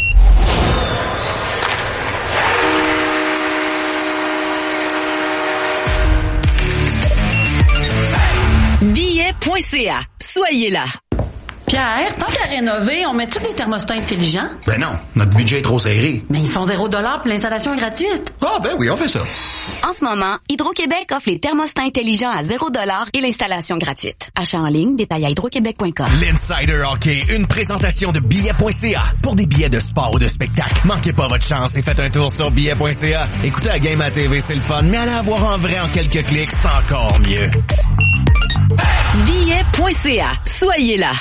S21: billet point c a. Soyez là.
S15: Pierre, tant qu'à rénover, on met-tu des thermostats intelligents?
S16: Ben non, notre budget est trop serré.
S15: Mais ils sont zéro dollar pour l'installation est gratuite.
S16: Ah ben oui, on fait ça.
S11: En ce moment, Hydro-Québec offre les thermostats intelligents à zéro dollar et l'installation gratuite. Achat en ligne, détail à hydro québec point com.
S7: L'Insider Hockey, une présentation de billet point c a. Pour des billets de sport ou de spectacle, manquez pas votre chance et faites un tour sur billet point c a. Écoutez la game à T V, c'est le fun, mais allez la voir en vrai en quelques clics, c'est encore mieux.
S21: billet point c a. Soyez là.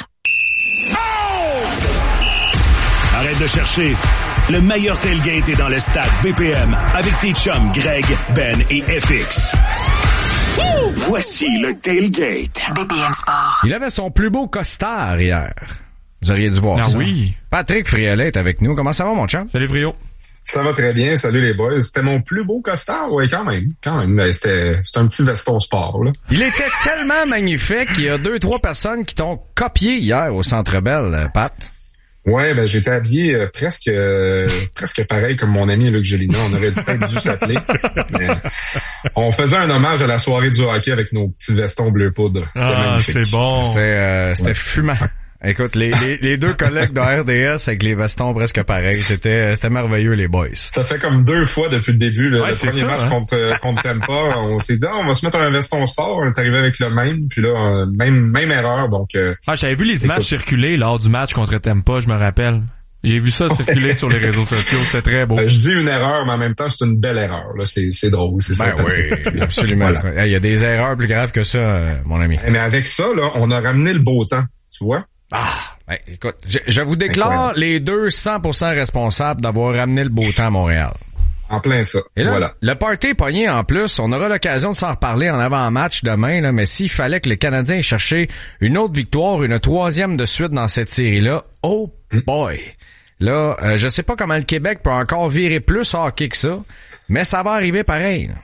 S6: Arrête de chercher. Le meilleur tailgate est dans le stade B P M avec tes chums Greg, Ben et F X. Woo! Voici le tailgate.
S3: B P M Sport. Il avait son plus beau costard hier. Vous auriez dû voir
S4: ah,
S3: ça.
S4: oui.
S3: Patrick Friolet est avec nous. Comment ça va, mon chum?
S4: Salut, Frio.
S1: Ça va très bien. Salut les boys. C'était mon plus beau costard. Oui, quand même. Quand même. Mais c'était, c'était un petit veston sport, là.
S3: Il était tellement magnifique qu'il y a deux, trois personnes qui t'ont copié hier au Centre Bell, Pat.
S1: Ouais, ben j'étais habillé euh, presque euh, presque pareil comme mon ami Luc Gélina. On aurait peut-être dû s'appeler. Mais on faisait un hommage à la soirée du hockey avec nos petits vestons bleu poudre. C'était
S4: ah,
S1: magnifique.
S4: C'est bon.
S3: C'était, euh, c'était
S1: ouais.
S3: fumant. Écoute, les, les, les deux collègues de R D S avec les vestons presque pareils, c'était, c'était merveilleux, les boys.
S1: Ça fait comme deux fois depuis le début. Là,
S4: ouais,
S1: le premier
S4: ça,
S1: match
S4: hein?
S1: contre, contre Tampa, on s'est dit, ah, on va se mettre un veston sport. On est arrivé avec le même. Puis là, même, même erreur. Donc, euh,
S4: ah, j'avais vu les
S1: écoute.
S4: images circuler lors du match contre Tampa, je me rappelle. J'ai vu ça circuler sur les réseaux sociaux, c'était très beau.
S1: Ben, je dis une erreur, mais en même temps, c'est une belle erreur. Là, c'est, c'est drôle, c'est
S3: ben
S1: ça.
S3: Oui, absolument. Il voilà. y a des erreurs plus graves que ça, mon ami.
S1: Mais avec ça, là, on a ramené le beau temps, tu vois.
S3: Ah, ben, écoute, je, je vous déclare incroyable. Les deux cent pour cent responsables d'avoir ramené le beau temps à Montréal.
S1: En plein ça.
S3: Et là,
S1: voilà.
S3: Le party est pogné en plus. On aura l'occasion de s'en reparler en avant-match demain, là, mais s'il fallait que les Canadiens cherchaient une autre victoire, une troisième de suite dans cette série-là, oh boy! Là, euh, je sais pas comment le Québec peut encore virer plus hockey que ça, mais ça va arriver pareil. Là.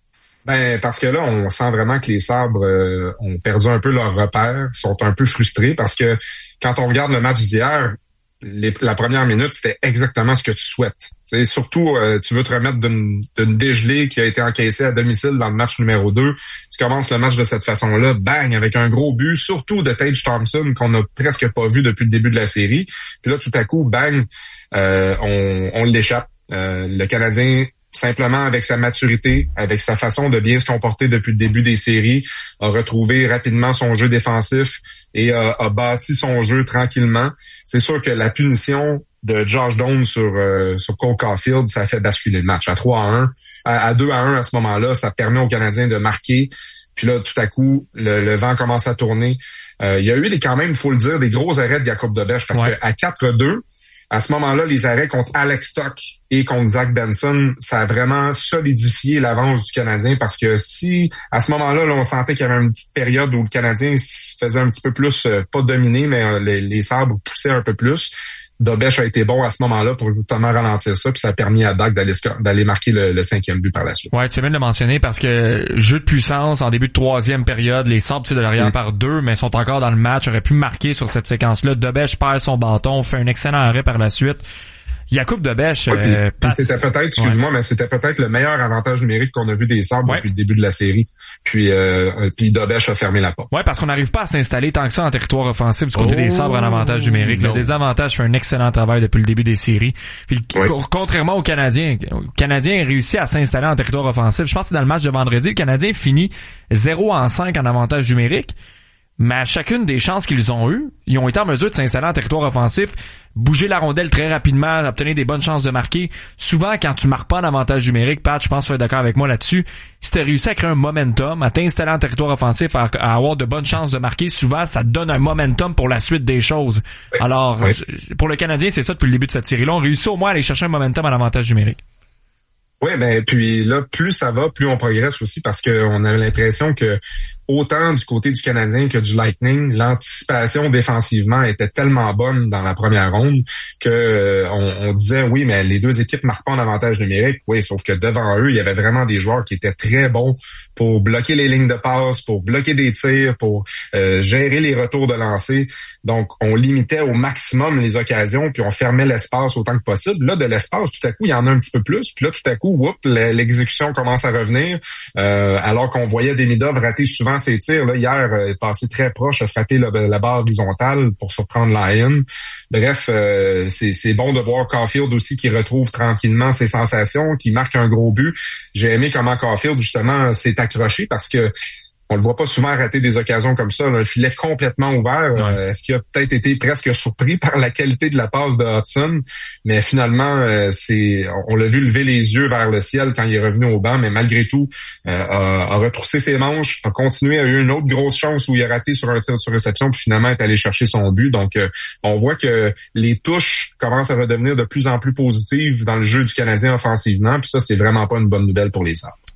S1: Ben parce que là, on sent vraiment que les Sabres euh, ont perdu un peu leur repère, sont un peu frustrés parce que quand on regarde le match d'hier, les, la première minute, c'était exactement ce que tu souhaites. T'sais, surtout, euh, tu veux te remettre d'une, d'une dégelée qui a été encaissée à domicile dans le match numéro deux. Tu commences le match de cette façon-là, bang, avec un gros but, surtout de Tage Thompson, qu'on n'a presque pas vu depuis le début de la série. Puis là, tout à coup, bang, euh, on, on l'échappe. Euh, le Canadien, simplement avec sa maturité, avec sa façon de bien se comporter depuis le début des séries, a retrouvé rapidement son jeu défensif et a, a bâti son jeu tranquillement. C'est sûr que la punition de Josh Doan sur euh, sur Cole Caulfield, ça a fait basculer le match à trois à un. À, à deux à un à ce moment-là, ça permet aux Canadiens de marquer. Puis là, tout à coup, le, le vent commence à tourner. Euh, il y a eu des, quand même, il faut le dire, des gros arrêts de Jakub Dobeš parce ouais. qu'à quatre à deux, à ce moment-là, les arrêts contre Alex Stock et contre Zach Benson, ça a vraiment solidifié l'avance du Canadien parce que si, à ce moment-là, là, on sentait qu'il y avait une petite période où le Canadien se faisait un petit peu plus, euh, pas dominer, mais euh, les, les Sabres poussaient un peu plus. Dobeš a été bon à ce moment-là pour justement ralentir ça, puis ça a permis à Dak d'aller, d'aller marquer le, le cinquième but par la suite.
S4: Ouais, tu viens de le mentionner parce que jeu de puissance en début de troisième période, les Sabres tirent de l'arrière mmh. par deux, mais sont encore dans le match, auraient pu marquer sur cette séquence-là. Dobeš perd son bâton, fait un excellent arrêt par la suite. Jakub Dobeš...
S1: Ouais, puis,
S4: euh,
S1: puis c'était peut-être, excuse-moi, ouais. mais c'était peut-être le meilleur avantage numérique qu'on a vu des Sabres ouais. depuis le début de la série. Puis, euh, puis Dobeš a fermé la porte.
S4: Ouais, parce qu'on n'arrive pas à s'installer tant que ça en territoire offensif du côté oh, des Sabres en avantage numérique. Le désavantage fait un excellent travail depuis le début des séries. Puis, ouais. contrairement aux Canadiens, le Canadien a réussi à s'installer en territoire offensif. Je pense que c'est dans le match de vendredi, le Canadien finit zéro en cinq en avantage numérique. Mais à chacune des chances qu'ils ont eues, ils ont été en mesure de s'installer en territoire offensif, bouger la rondelle très rapidement, obtenir des bonnes chances de marquer. Souvent, quand tu marques pas en avantage numérique, Pat, je pense que tu vas être d'accord avec moi là-dessus, si tu as réussi à créer un momentum, à t'installer en territoire offensif, à, à avoir de bonnes chances de marquer, souvent, ça te donne un momentum pour la suite des choses. Alors, oui. pour le Canadien, c'est ça depuis le début de cette série-là. On réussit au moins à aller chercher un momentum en avantage numérique.
S1: Oui, ben puis là, plus ça va, plus on progresse aussi parce qu'on avait l'impression que autant du côté du Canadien que du Lightning, l'anticipation défensivement était tellement bonne dans la première ronde que euh, on, on disait oui, mais les deux équipes marquent pas en avantage numérique. Oui, sauf que devant eux, il y avait vraiment des joueurs qui étaient très bons pour bloquer les lignes de passe, pour bloquer des tirs, pour euh, gérer les retours de lancer. Donc, on limitait au maximum les occasions, puis on fermait l'espace autant que possible. Là, de l'espace, tout à coup, il y en a un petit peu plus. Puis là, tout à coup, whoop, l'exécution commence à revenir. Euh, alors qu'on voyait Demidov rater souvent ses tirs. Là, hier, il est passé très proche, a frappé le, la barre horizontale pour surprendre Lyon. Bref, euh, c'est, c'est bon de voir Caulfield aussi qui retrouve tranquillement ses sensations, qui marque un gros but. J'ai aimé comment Caulfield, justement, s'est accroché parce que on le voit pas souvent rater des occasions comme ça. Là, un filet complètement ouvert. Ouais. Euh, est-ce qu'il a peut-être été presque surpris par la qualité de la passe de Hudson? Mais finalement, euh, c'est, on l'a vu lever les yeux vers le ciel quand il est revenu au banc, mais malgré tout, euh, a, a retroussé ses manches, a continué, a eu une autre grosse chance où il a raté sur un tir sur réception, puis finalement est allé chercher son but. Donc, euh, on voit que les touches commencent à redevenir de plus en plus positives dans le jeu du Canadien offensivement, puis ça, c'est vraiment pas une bonne nouvelle pour les Sabres.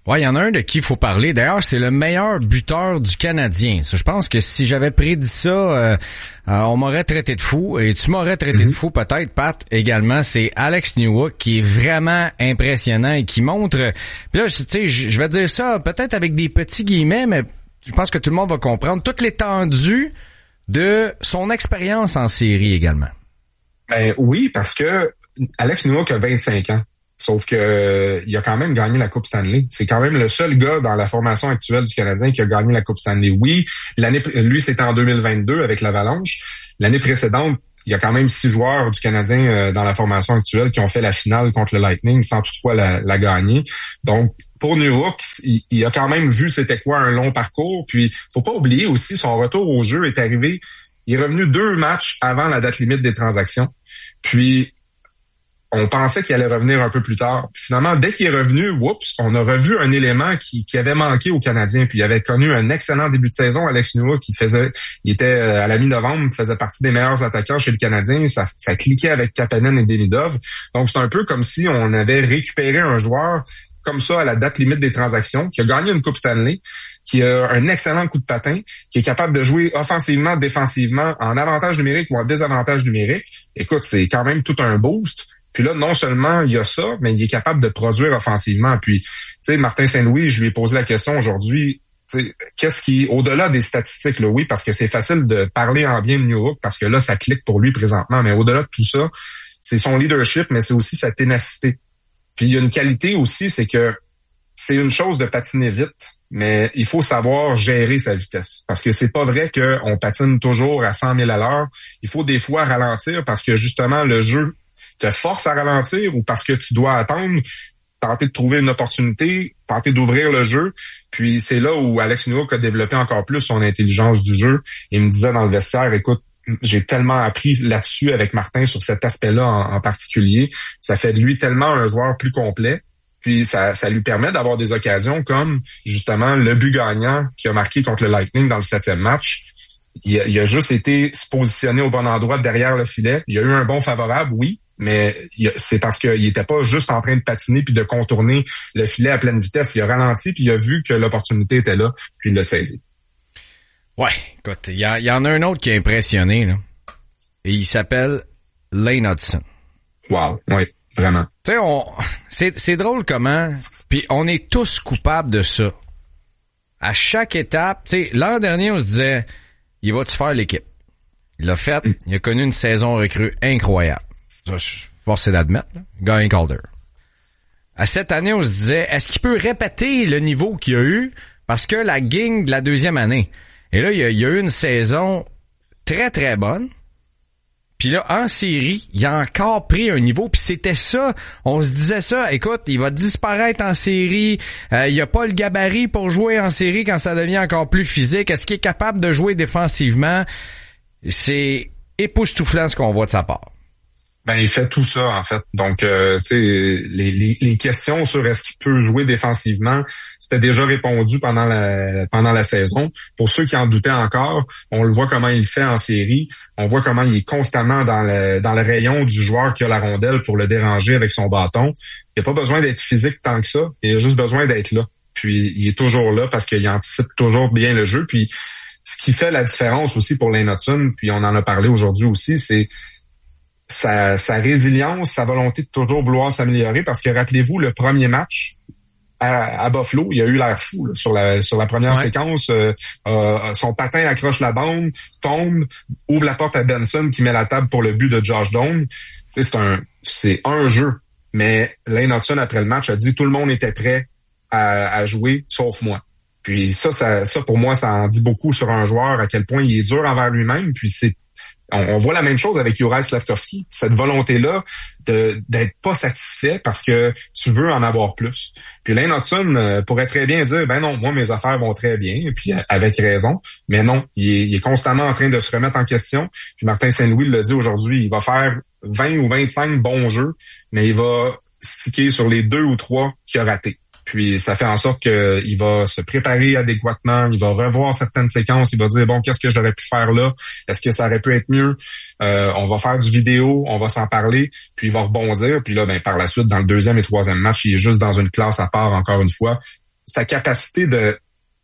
S3: Ouais, il y en a un de qui il faut parler. D'ailleurs, c'est le meilleur buteur du Canadien. Je pense que si j'avais prédit ça, euh, euh, on m'aurait traité de fou. Et tu m'aurais traité mm-hmm. de fou peut-être, Pat, également. C'est Alex Newhook qui est vraiment impressionnant et qui montre... Puis là, tu sais, je vais dire ça peut-être avec des petits guillemets, mais je pense que tout le monde va comprendre toute l'étendue de son expérience en série également.
S1: Ben oui, parce que Alex Newhook a vingt-cinq ans. Sauf que euh, il a quand même gagné la Coupe Stanley. C'est quand même le seul gars dans la formation actuelle du Canadien qui a gagné la Coupe Stanley. Oui, l'année lui, c'était en deux mille vingt-deux avec l'Avalanche. L'année précédente, il y a quand même six joueurs du Canadien euh, dans la formation actuelle qui ont fait la finale contre le Lightning sans toutefois la, la gagner. Donc, pour Newhook, il, il a quand même vu c'était quoi un long parcours. Puis, faut pas oublier aussi, son retour au jeu est arrivé, il est revenu deux matchs avant la date limite des transactions. Puis, on pensait qu'il allait revenir un peu plus tard. Puis finalement, dès qu'il est revenu, whoops, on a revu un élément qui, qui avait manqué aux Canadiens. Puis il avait connu un excellent début de saison. Alex Newhook, qui faisait, il était à la mi-novembre, faisait partie des meilleurs attaquants chez le Canadien. Ça, ça cliquait avec Kapanen et Demidov. Donc c'est un peu comme si on avait récupéré un joueur comme ça à la date limite des transactions, qui a gagné une Coupe Stanley, qui a un excellent coup de patin, qui est capable de jouer offensivement, défensivement, en avantage numérique ou en désavantage numérique. Écoute, c'est quand même tout un boost. Puis là, non seulement il y a ça, mais il est capable de produire offensivement. Puis, tu sais, Martin Saint-Louis, je lui ai posé la question aujourd'hui, tu sais, qu'est-ce qui, au-delà des statistiques, là, oui, parce que c'est facile de parler en bien de Newhook, parce que là, ça clique pour lui présentement, mais au-delà de tout ça, c'est son leadership, mais c'est aussi sa ténacité. Puis il y a une qualité aussi, c'est que c'est une chose de patiner vite, mais il faut savoir gérer sa vitesse. Parce que c'est pas vrai qu'on patine toujours à cent mille à l'heure. Il faut des fois ralentir parce que justement, le jeu te force à ralentir ou parce que tu dois attendre, tenter de trouver une opportunité, tenter d'ouvrir le jeu. Puis c'est là où Alex Newhook a développé encore plus son intelligence du jeu. Il me disait dans le vestiaire, écoute, j'ai tellement appris là-dessus avec Martin sur cet aspect-là en, en particulier. Ça fait de lui tellement un joueur plus complet. Puis ça, ça lui permet d'avoir des occasions comme justement le but gagnant qu'il a marqué contre le Lightning dans le septième match. Il a, il a juste été se positionner au bon endroit derrière le filet. Il a eu un bon favorable, oui, mais il, c'est parce qu'il était pas juste en train de patiner puis de contourner le filet à pleine vitesse. Il a ralenti puis il a vu que l'opportunité était là, puis il l'a saisi.
S3: Ouais, écoute, il y, y en a un autre qui a impressionné, là. Et il s'appelle Lane Hutson.
S1: Wow, oui, vraiment.
S3: Tu sais, on, c'est, c'est drôle comment, puis on est tous coupables de ça. À chaque étape, tu sais, l'an dernier, on se disait, il va-tu faire l'équipe? Il l'a fait, mm. il a connu une saison recrue incroyable. Ça, je suis forcé d'admettre, là. Gagné Calder. À cette année, on se disait, est-ce qu'il peut répéter le niveau qu'il a eu? Parce que la gang de la deuxième année. Et là, il y a, il y a eu une saison très, très bonne. Puis là, en série, il a encore pris un niveau. Puis c'était ça, on se disait ça, écoute, il va disparaître en série. Euh, il a pas le gabarit pour jouer en série quand ça devient encore plus physique. Est-ce qu'il est capable de jouer défensivement? C'est époustouflant ce qu'on voit de sa part.
S1: Ben, il fait tout ça, en fait. Donc, euh, tu sais, les, les, les questions sur est-ce qu'il peut jouer défensivement, c'était déjà répondu pendant la pendant la saison. Pour ceux qui en doutaient encore, on le voit comment il fait en série. On voit comment il est constamment dans le dans le rayon du joueur qui a la rondelle pour le déranger avec son bâton. Il n'a pas besoin d'être physique tant que ça. Il a juste besoin d'être là. Puis, il est toujours là parce qu'il anticipe toujours bien le jeu. Puis, ce qui fait la différence aussi pour Lane Hutson, puis on en a parlé aujourd'hui aussi, c'est Sa, sa résilience, sa volonté de toujours vouloir s'améliorer, parce que rappelez-vous, le premier match à, à Buffalo, il a eu l'air fou là, sur la sur la première ouais. séquence. Euh, euh, son patin accroche la bande, tombe, ouvre la porte à Benson qui met la table pour le but de Josh Doan. Tu sais, c'est un c'est un jeu, mais Lane Hutson après le match a dit tout le monde était prêt à, à jouer sauf moi. Puis ça, ça, ça pour moi, ça en dit beaucoup sur un joueur à quel point il est dur envers lui-même. Puis c'est On, on voit la même chose avec Juraj Slafkovský, cette volonté-là de d'être pas satisfait parce que tu veux en avoir plus. Puis Lane Hutson euh, pourrait très bien dire, ben non, moi mes affaires vont très bien, et puis avec raison, mais non, il est, il est constamment en train de se remettre en question. Puis Martin Saint-Louis l'a dit aujourd'hui, il va faire vingt ou vingt-cinq bons jeux, mais il va sticker sur les deux ou trois qu'il a ratés. Puis ça fait en sorte qu'il va se préparer adéquatement, il va revoir certaines séquences, il va dire, bon, qu'est-ce que j'aurais pu faire là? Est-ce que ça aurait pu être mieux? Euh, on va faire du vidéo, on va s'en parler, puis il va rebondir. Puis là, ben par la suite, dans le deuxième et troisième match, il est juste dans une classe à part, encore une fois. sa capacité de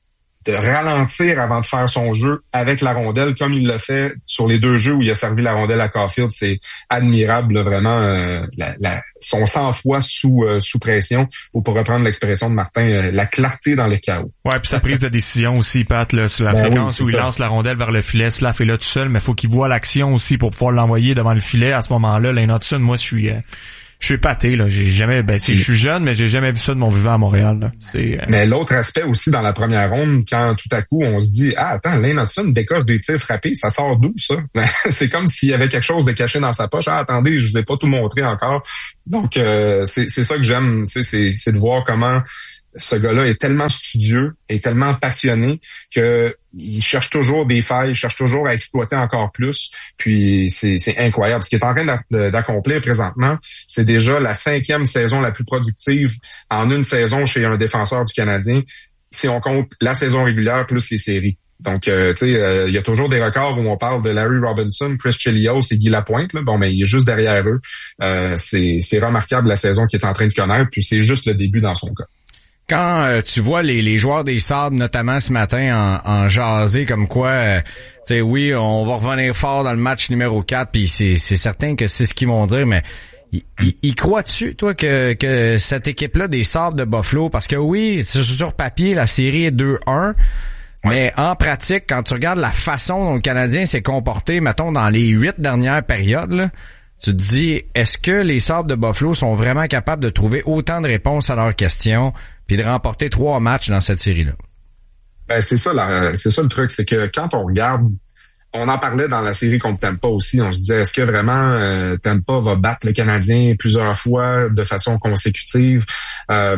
S1: de ralentir avant de faire son jeu avec la rondelle, comme il l'a fait sur les deux jeux où il a servi la rondelle à Caulfield, c'est admirable, là, vraiment, euh, la, la, son sang-froid sous euh, sous pression, ou pour reprendre l'expression de Martin, euh, la clarté dans le chaos.
S4: Ouais, puis sa prise de décision aussi, Pat, là, sur la
S1: ben
S4: séquence
S1: oui,
S4: où il
S1: ça.
S4: lance la rondelle vers le filet, Slav est là tout seul, mais faut qu'il voit l'action aussi pour pouvoir l'envoyer devant le filet. À ce moment-là, Lane Hutson, moi, je suis... Euh, Je suis épaté, là. J'ai jamais, ben, si je suis jeune, mais j'ai jamais vu ça de mon vivant à Montréal, là. C'est, euh...
S1: Mais l'autre aspect aussi dans la première ronde, quand tout à coup on se dit, ah, attends, Lane Hutson décoche des tirs frappés, ça sort d'où, ça? C'est comme s'il y avait quelque chose de caché dans sa poche. Ah, attendez, je vous ai pas tout montré encore. Donc, euh, c'est, c'est ça que j'aime, c'est, c'est, c'est de voir comment ce gars-là est tellement studieux, est tellement passionné que il cherche toujours des failles, il cherche toujours à exploiter encore plus. Puis c'est, c'est incroyable. Ce qu'il est en train d'accomplir présentement, c'est déjà la cinquième saison la plus productive en une saison chez un défenseur du Canadien, si on compte la saison régulière plus les séries. Donc, euh, tu sais, euh, il y a toujours des records où on parle de Larry Robinson, Chris Chelios et Guy Lapointe. Là. Bon, mais il est juste derrière eux. Euh, c'est, c'est remarquable la saison qu'il est en train de connaître. Puis c'est juste le début dans son cas.
S3: Quand euh, tu vois les, les joueurs des Sabres, notamment ce matin, en, en jaser comme quoi, euh, tu sais, oui, on va revenir fort dans le match numéro quatre, puis c'est, c'est certain que c'est ce qu'ils vont dire, mais y, y, y crois-tu, toi, que, que cette équipe-là des Sabres de Buffalo, parce que oui, sur papier, la série est deux un, mais en pratique, quand tu regardes la façon dont le Canadien s'est comporté, mettons, dans les huit dernières périodes, là, tu te dis, est-ce que les Sabres de Buffalo sont vraiment capables de trouver autant de réponses à leurs questions puis de remporter trois matchs dans cette série-là?
S1: Ben, c'est ça, là, c'est ça le truc, c'est que quand on regarde, on en parlait dans la série contre Tampa aussi, on se disait, est-ce que vraiment euh, Tampa va battre le Canadien plusieurs fois de façon consécutive? Euh,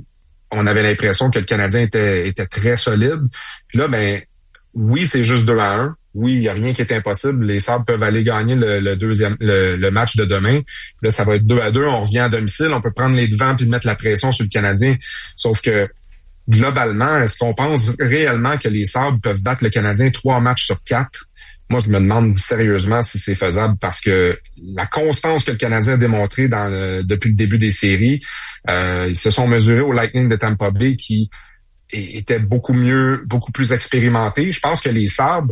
S1: on avait l'impression que le Canadien était, était très solide. Puis là, ben, oui, c'est juste deux à un. Oui, il n'y a rien qui est impossible. Les Sabres peuvent aller gagner le, le deuxième le, le match de demain. Là, ça va être deux à deux. On revient à domicile. On peut prendre les devants puis mettre la pression sur le Canadien. Sauf que, globalement, est-ce qu'on pense réellement que les Sabres peuvent battre le Canadien trois matchs sur quatre? Moi, je me demande sérieusement si c'est faisable parce que la constance que le Canadien a démontrée dans le, depuis le début des séries, euh, ils se sont mesurés au Lightning de Tampa Bay qui était beaucoup mieux, beaucoup plus expérimenté. Je pense que les Sabres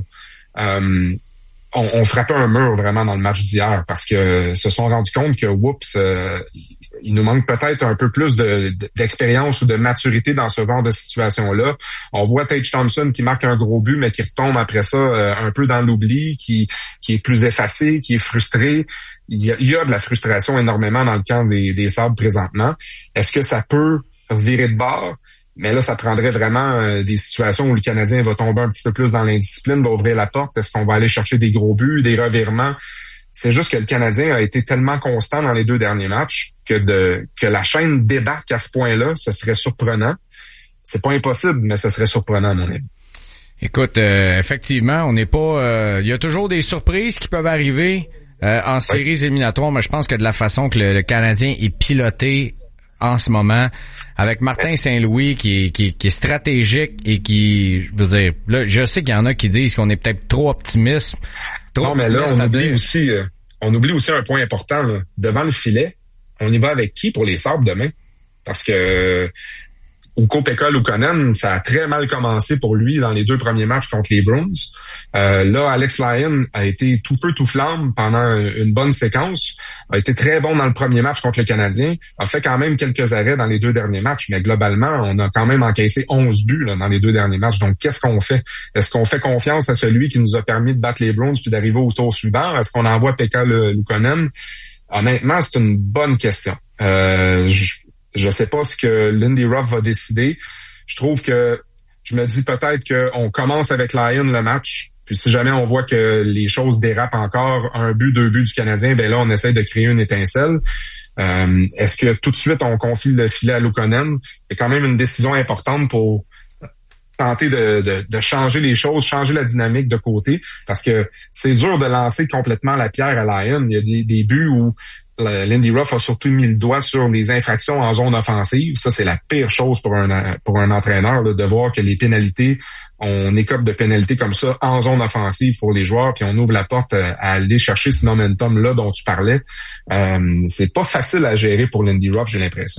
S1: Euh, on, on frappait un mur vraiment dans le match d'hier parce que se sont rendus compte que, oups, euh, il nous manque peut-être un peu plus de, de, d'expérience ou de maturité dans ce genre de situation-là. On voit Tage Thompson qui marque un gros but, mais qui retombe après ça euh, un peu dans l'oubli, qui, qui est plus effacé, qui est frustré. Il y a, il y a de la frustration énormément dans le camp des, des Sabres présentement. Est-ce que ça peut se virer de bord? Mais là, ça prendrait vraiment euh, des situations où le Canadien va tomber un petit peu plus dans l'indiscipline, va ouvrir la porte. Est-ce qu'on va aller chercher des gros buts, des revirements? C'est juste que le Canadien a été tellement constant dans les deux derniers matchs que de que la chaîne débarque à ce point-là, ce serait surprenant. C'est pas impossible, mais ce serait surprenant à mon avis.
S3: Écoute, euh, effectivement, on n'est pas... Il euh, y a toujours des surprises qui peuvent arriver euh, en séries oui. éliminatoires, mais je pense que de la façon que le, le Canadien est piloté en ce moment, avec Martin Saint-Louis qui est, qui, qui est stratégique et qui, je veux dire, là, je sais qu'il y en a qui disent qu'on est peut-être trop optimiste. Trop
S1: non, mais là, on oublie aussi, euh, on oublie aussi un point important, là. Devant le filet, on y va avec qui pour les Sabres demain? Parce que euh, Ukko-Pekka Luukkonen, ça a très mal commencé pour lui dans les deux premiers matchs contre les Bruins. Euh, là, Alex Lyon a été tout feu, tout flamme pendant une bonne séquence, a été très bon dans le premier match contre le Canadien, a fait quand même quelques arrêts dans les deux derniers matchs, mais globalement, on a quand même encaissé onze buts là, dans les deux derniers matchs. Donc, qu'est-ce qu'on fait? Est-ce qu'on fait confiance à celui qui nous a permis de battre les Bruins puis d'arriver au tour suivant? Est-ce qu'on envoie Pekka Luukkonen? Honnêtement, c'est une bonne question. Euh, je, Je sais pas ce que Lindy Ruff va décider. Je trouve que je me dis peut-être qu'on commence avec Lyon le match. Puis si jamais on voit que les choses dérapent encore, un but, deux buts du Canadien, ben là, on essaie de créer une étincelle. Euh, est-ce que tout de suite, on confie le filet à Luukkonen? C'est quand même une décision importante pour tenter de, de, de changer les choses, changer la dynamique de côté. Parce que c'est dur de lancer complètement la pierre à Lyon. Il y a des, des buts où Lindy Ruff a surtout mis le doigt sur les infractions en zone offensive. Ça, c'est la pire chose pour un pour un entraîneur là, de voir que les pénalités, on écope de pénalités comme ça en zone offensive pour les joueurs, puis on ouvre la porte à aller chercher ce momentum-là dont tu parlais. Euh, c'est pas facile à gérer pour Lindy Ruff, j'ai l'impression.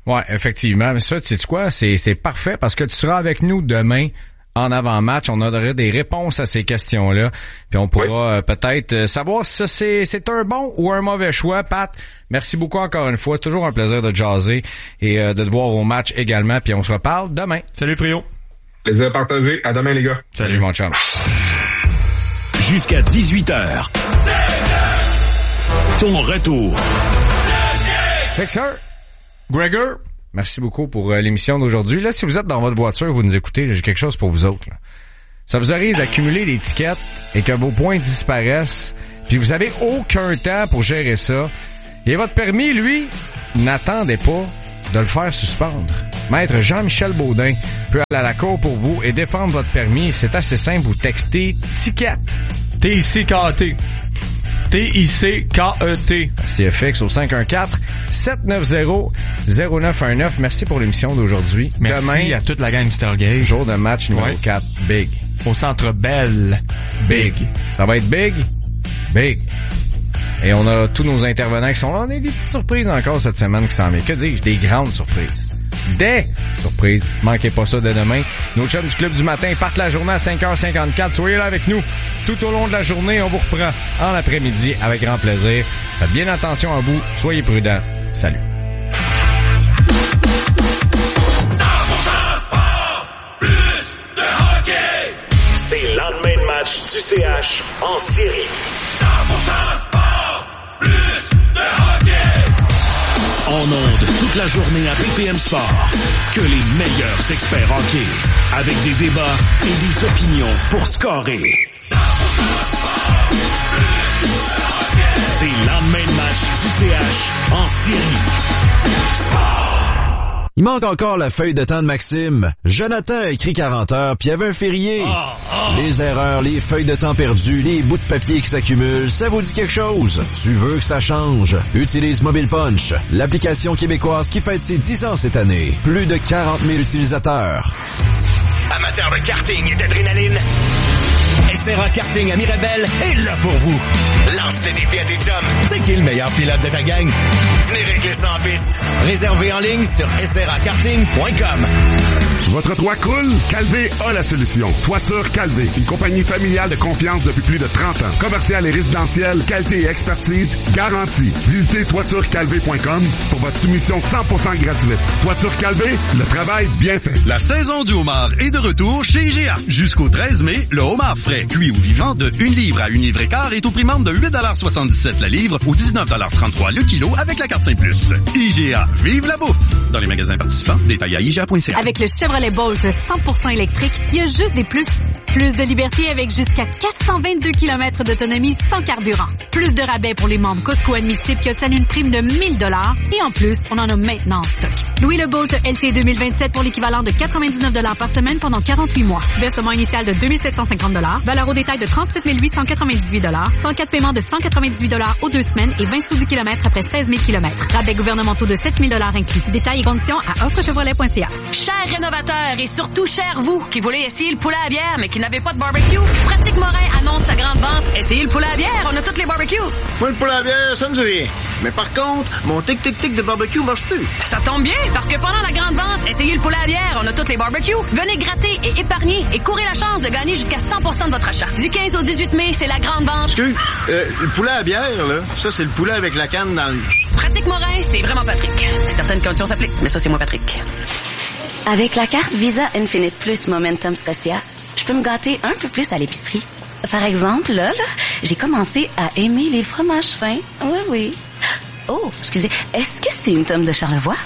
S3: Ouais, effectivement. Mais ça, tu sais quoi? C'est, c'est parfait parce que tu seras avec nous demain en avant-match. On aura des réponses à ces questions-là. Puis on pourra oui. euh, peut-être euh, savoir si ça, c'est, c'est un bon ou un mauvais choix. Pat, merci beaucoup encore une fois. Toujours un plaisir de jaser et euh, de te voir au match également. Puis on se reparle demain.
S4: Salut Frio.
S1: Plaisir partagé. À demain les gars.
S3: Salut, Salut mon chum.
S6: Jusqu'à dix-huit heures. Ton retour.
S3: Fixer. Gregor, merci beaucoup pour euh, l'émission d'aujourd'hui. Là, si vous êtes dans votre voiture, vous nous écoutez, là, j'ai quelque chose pour vous autres. Là. Ça vous arrive d'accumuler des tickets et que vos points disparaissent, puis vous avez aucun temps pour gérer ça. Et votre permis, lui, n'attendez pas de le faire suspendre. Maître Jean-Michel Baudin peut aller à la cour pour vous et défendre votre permis. C'est assez simple, vous textez ticket.
S4: T I C K E T. T I C K E T.
S3: C F X au cinq un quatre, sept neuf zéro, zéro neuf un neuf. Merci pour l'émission d'aujourd'hui.
S4: Merci
S3: Demain,
S4: à toute la gang du Tailgate.
S3: Jour de match numéro ouais. quatre. Big.
S4: Au Centre Bell.
S3: Big. Big. Ça va être big. Big. Et on a tous nos intervenants qui sont là. On a des petites surprises encore cette semaine qui s'en viennent. Que dis-je? Des grandes surprises. Des surprises. Manquez pas ça de demain. Nos chums du Club du Matin partent la journée à cinq heures cinquante-quatre. Soyez là avec nous tout au long de la journée. On vous reprend en après-midi avec grand plaisir. Faites bien attention à vous. Soyez prudents. Salut.
S6: C'est le lendemain de match du C H en série. cent pour cent sport, plus de hockey. En ondes toute la journée à B P M Sport. Que les meilleurs experts hockey. Avec des débats et des opinions pour scorer. cent pour cent sport, plus de hockey. C'est le lendemain de match du C H en série. Sport.
S2: Il manque encore la feuille de temps de Maxime. Jonathan a écrit quarante heures, puis il y avait un férié. Oh, oh. Les erreurs, les feuilles de temps perdues, les bouts de papier qui s'accumulent, ça vous dit quelque chose? Tu veux que ça change? Utilise Mobile Punch, l'application québécoise qui fête ses dix ans cette année. Plus de quarante mille utilisateurs.
S7: Amateurs de karting et d'adrénaline, S R A Karting à Mirabel est là pour vous. Lance le défi à tes chums. C'est qui le meilleur pilote de ta gang? Venez régler ça en piste. Réservez en ligne sur s r a karting point com.
S5: Votre toit croule? Calvé a la solution. Toiture Calvé, une compagnie familiale de confiance depuis plus de trente ans. Commerciale et résidentielle, qualité et expertise garantie. Visitez toiture calvé point com pour votre soumission cent pour cent gratuite. Toiture Calvé, le travail bien fait.
S12: La saison du homard est de retour chez I G A. Jusqu'au treize mai, le homard frais, cuit ou vivant de une livre à une livre et quart est au prix membre de huit dollars soixante-dix-sept la livre ou dix-neuf dollars trente-trois le kilo avec la carte cinq plus. I G A, vive la bouffe! Dans les magasins participants, détails à I G A point C A.
S19: Avec le Chevrolet Bolt cent pour cent électrique, il y a juste des plus. Plus de liberté avec jusqu'à quatre cent vingt-deux kilomètres d'autonomie sans carburant. Plus de rabais pour les membres Costco admissibles qui obtiennent une prime de mille dollars. Et en plus, on en a maintenant en stock. Louis le Bolt L T deux mille vingt-sept pour l'équivalent de quatre-vingt-dix-neuf dollars par semaine pendant quarante-huit mois. Versement initial de deux mille sept cent cinquante dollars. Valeur au détail de trente-sept mille huit cent quatre-vingt-dix-huit dollars. cent quatre paiements de cent quatre-vingt-dix-huit dollars aux deux semaines et vingt sous du kilomètre après seize mille kilomètres. Rabais gouvernementaux de sept mille dollars inclus. Détails et conditions à offre chevrolet point c a.
S23: Chers rénovateurs et surtout chers vous qui voulez essayer le poulet à bière mais qui n'avez pas de barbecue, Pratique Morin annonce sa grande vente. Essayez le poulet à bière, on a toutes les barbecues.
S24: Moi, le poulet à bière, ça me dit rien. Mais par contre, mon tic-tic-tic de barbecue marche plus.
S23: Ça tombe bien, parce que pendant la grande vente, essayez le poulet à bière, on a toutes les barbecues. Venez gratter et épargner et courez la chance de gagner jusqu'à cent pour cent de votre achat. Du quinze au dix-huit mai, c'est la grande vente.
S24: Excuse, euh, le poulet à bière, là, ça, c'est le poulet avec la canne dans le...
S23: Pratique Morin, c'est vraiment Patrick. Certaines conditions s'appliquent, mais ça, c'est moi, Patrick.
S11: Avec la carte Visa Infinite Plus Momentum Scotia, je peux me gâter un peu plus à l'épicerie. Par exemple, là, là, j'ai commencé à aimer les fromages fins. Oui, oui. Oh, excusez, est-ce que c'est une tome de Charlevoix?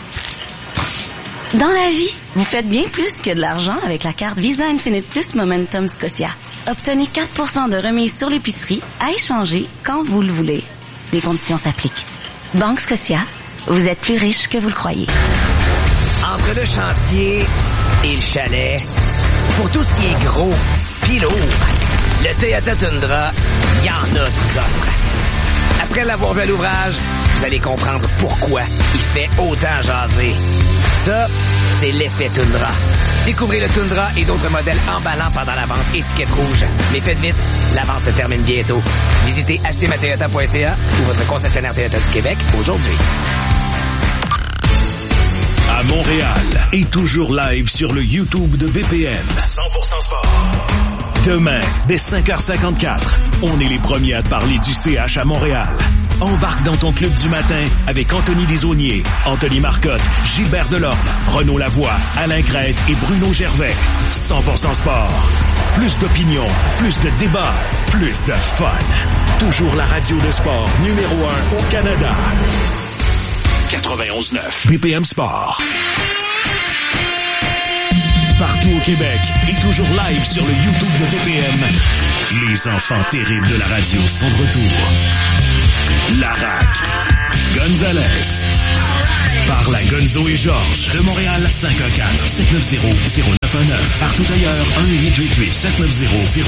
S11: Dans la vie, vous faites bien plus que de l'argent avec la carte Visa Infinite Plus Momentum Scotia. Obtenez quatre pour cent de remise sur l'épicerie à échanger quand vous le voulez. Les conditions s'appliquent. Banque Scotia, vous êtes plus riche que vous le croyez.
S7: Entre le chantier et le chalet, pour tout ce qui est gros pis lourd, le Toyota Tundra, il y en a du coffre. Après l'avoir vu à l'ouvrage, vous allez comprendre pourquoi il fait autant jaser. Ça, c'est l'effet Tundra. Découvrez le Tundra et d'autres modèles emballants pendant la vente étiquette rouge. Mais faites vite, la vente se termine bientôt. Visitez acheter ma toyota point c a ou votre concessionnaire Toyota du Québec aujourd'hui.
S6: à Montréal et toujours live sur le YouTube de B P M. cent pour cent sport. Demain, dès cinq heures cinquante-quatre, on est les premiers à te parler du C H à Montréal. Embarque dans ton club du matin avec Anthony Desaulniers, Anthony Marcotte, Gilbert Delorme, Renaud Lavoie, Alain Crête et Bruno Gervais. cent pour cent sport. Plus d'opinion, plus de débats, plus de fun. Toujours la radio de sport numéro un au Canada. quatre-vingt-onze neuf B P M Sport. Partout au Québec et toujours live sur le YouTube de B P M. Les enfants terribles de la radio sont de retour. Larac, Gonzalez, par la Gonzo et Georges de Montréal, cinq un quatre, sept neuf zéro, zéro neuf un neuf. Partout ailleurs, un huit huit huit, sept neuf zéro, zéro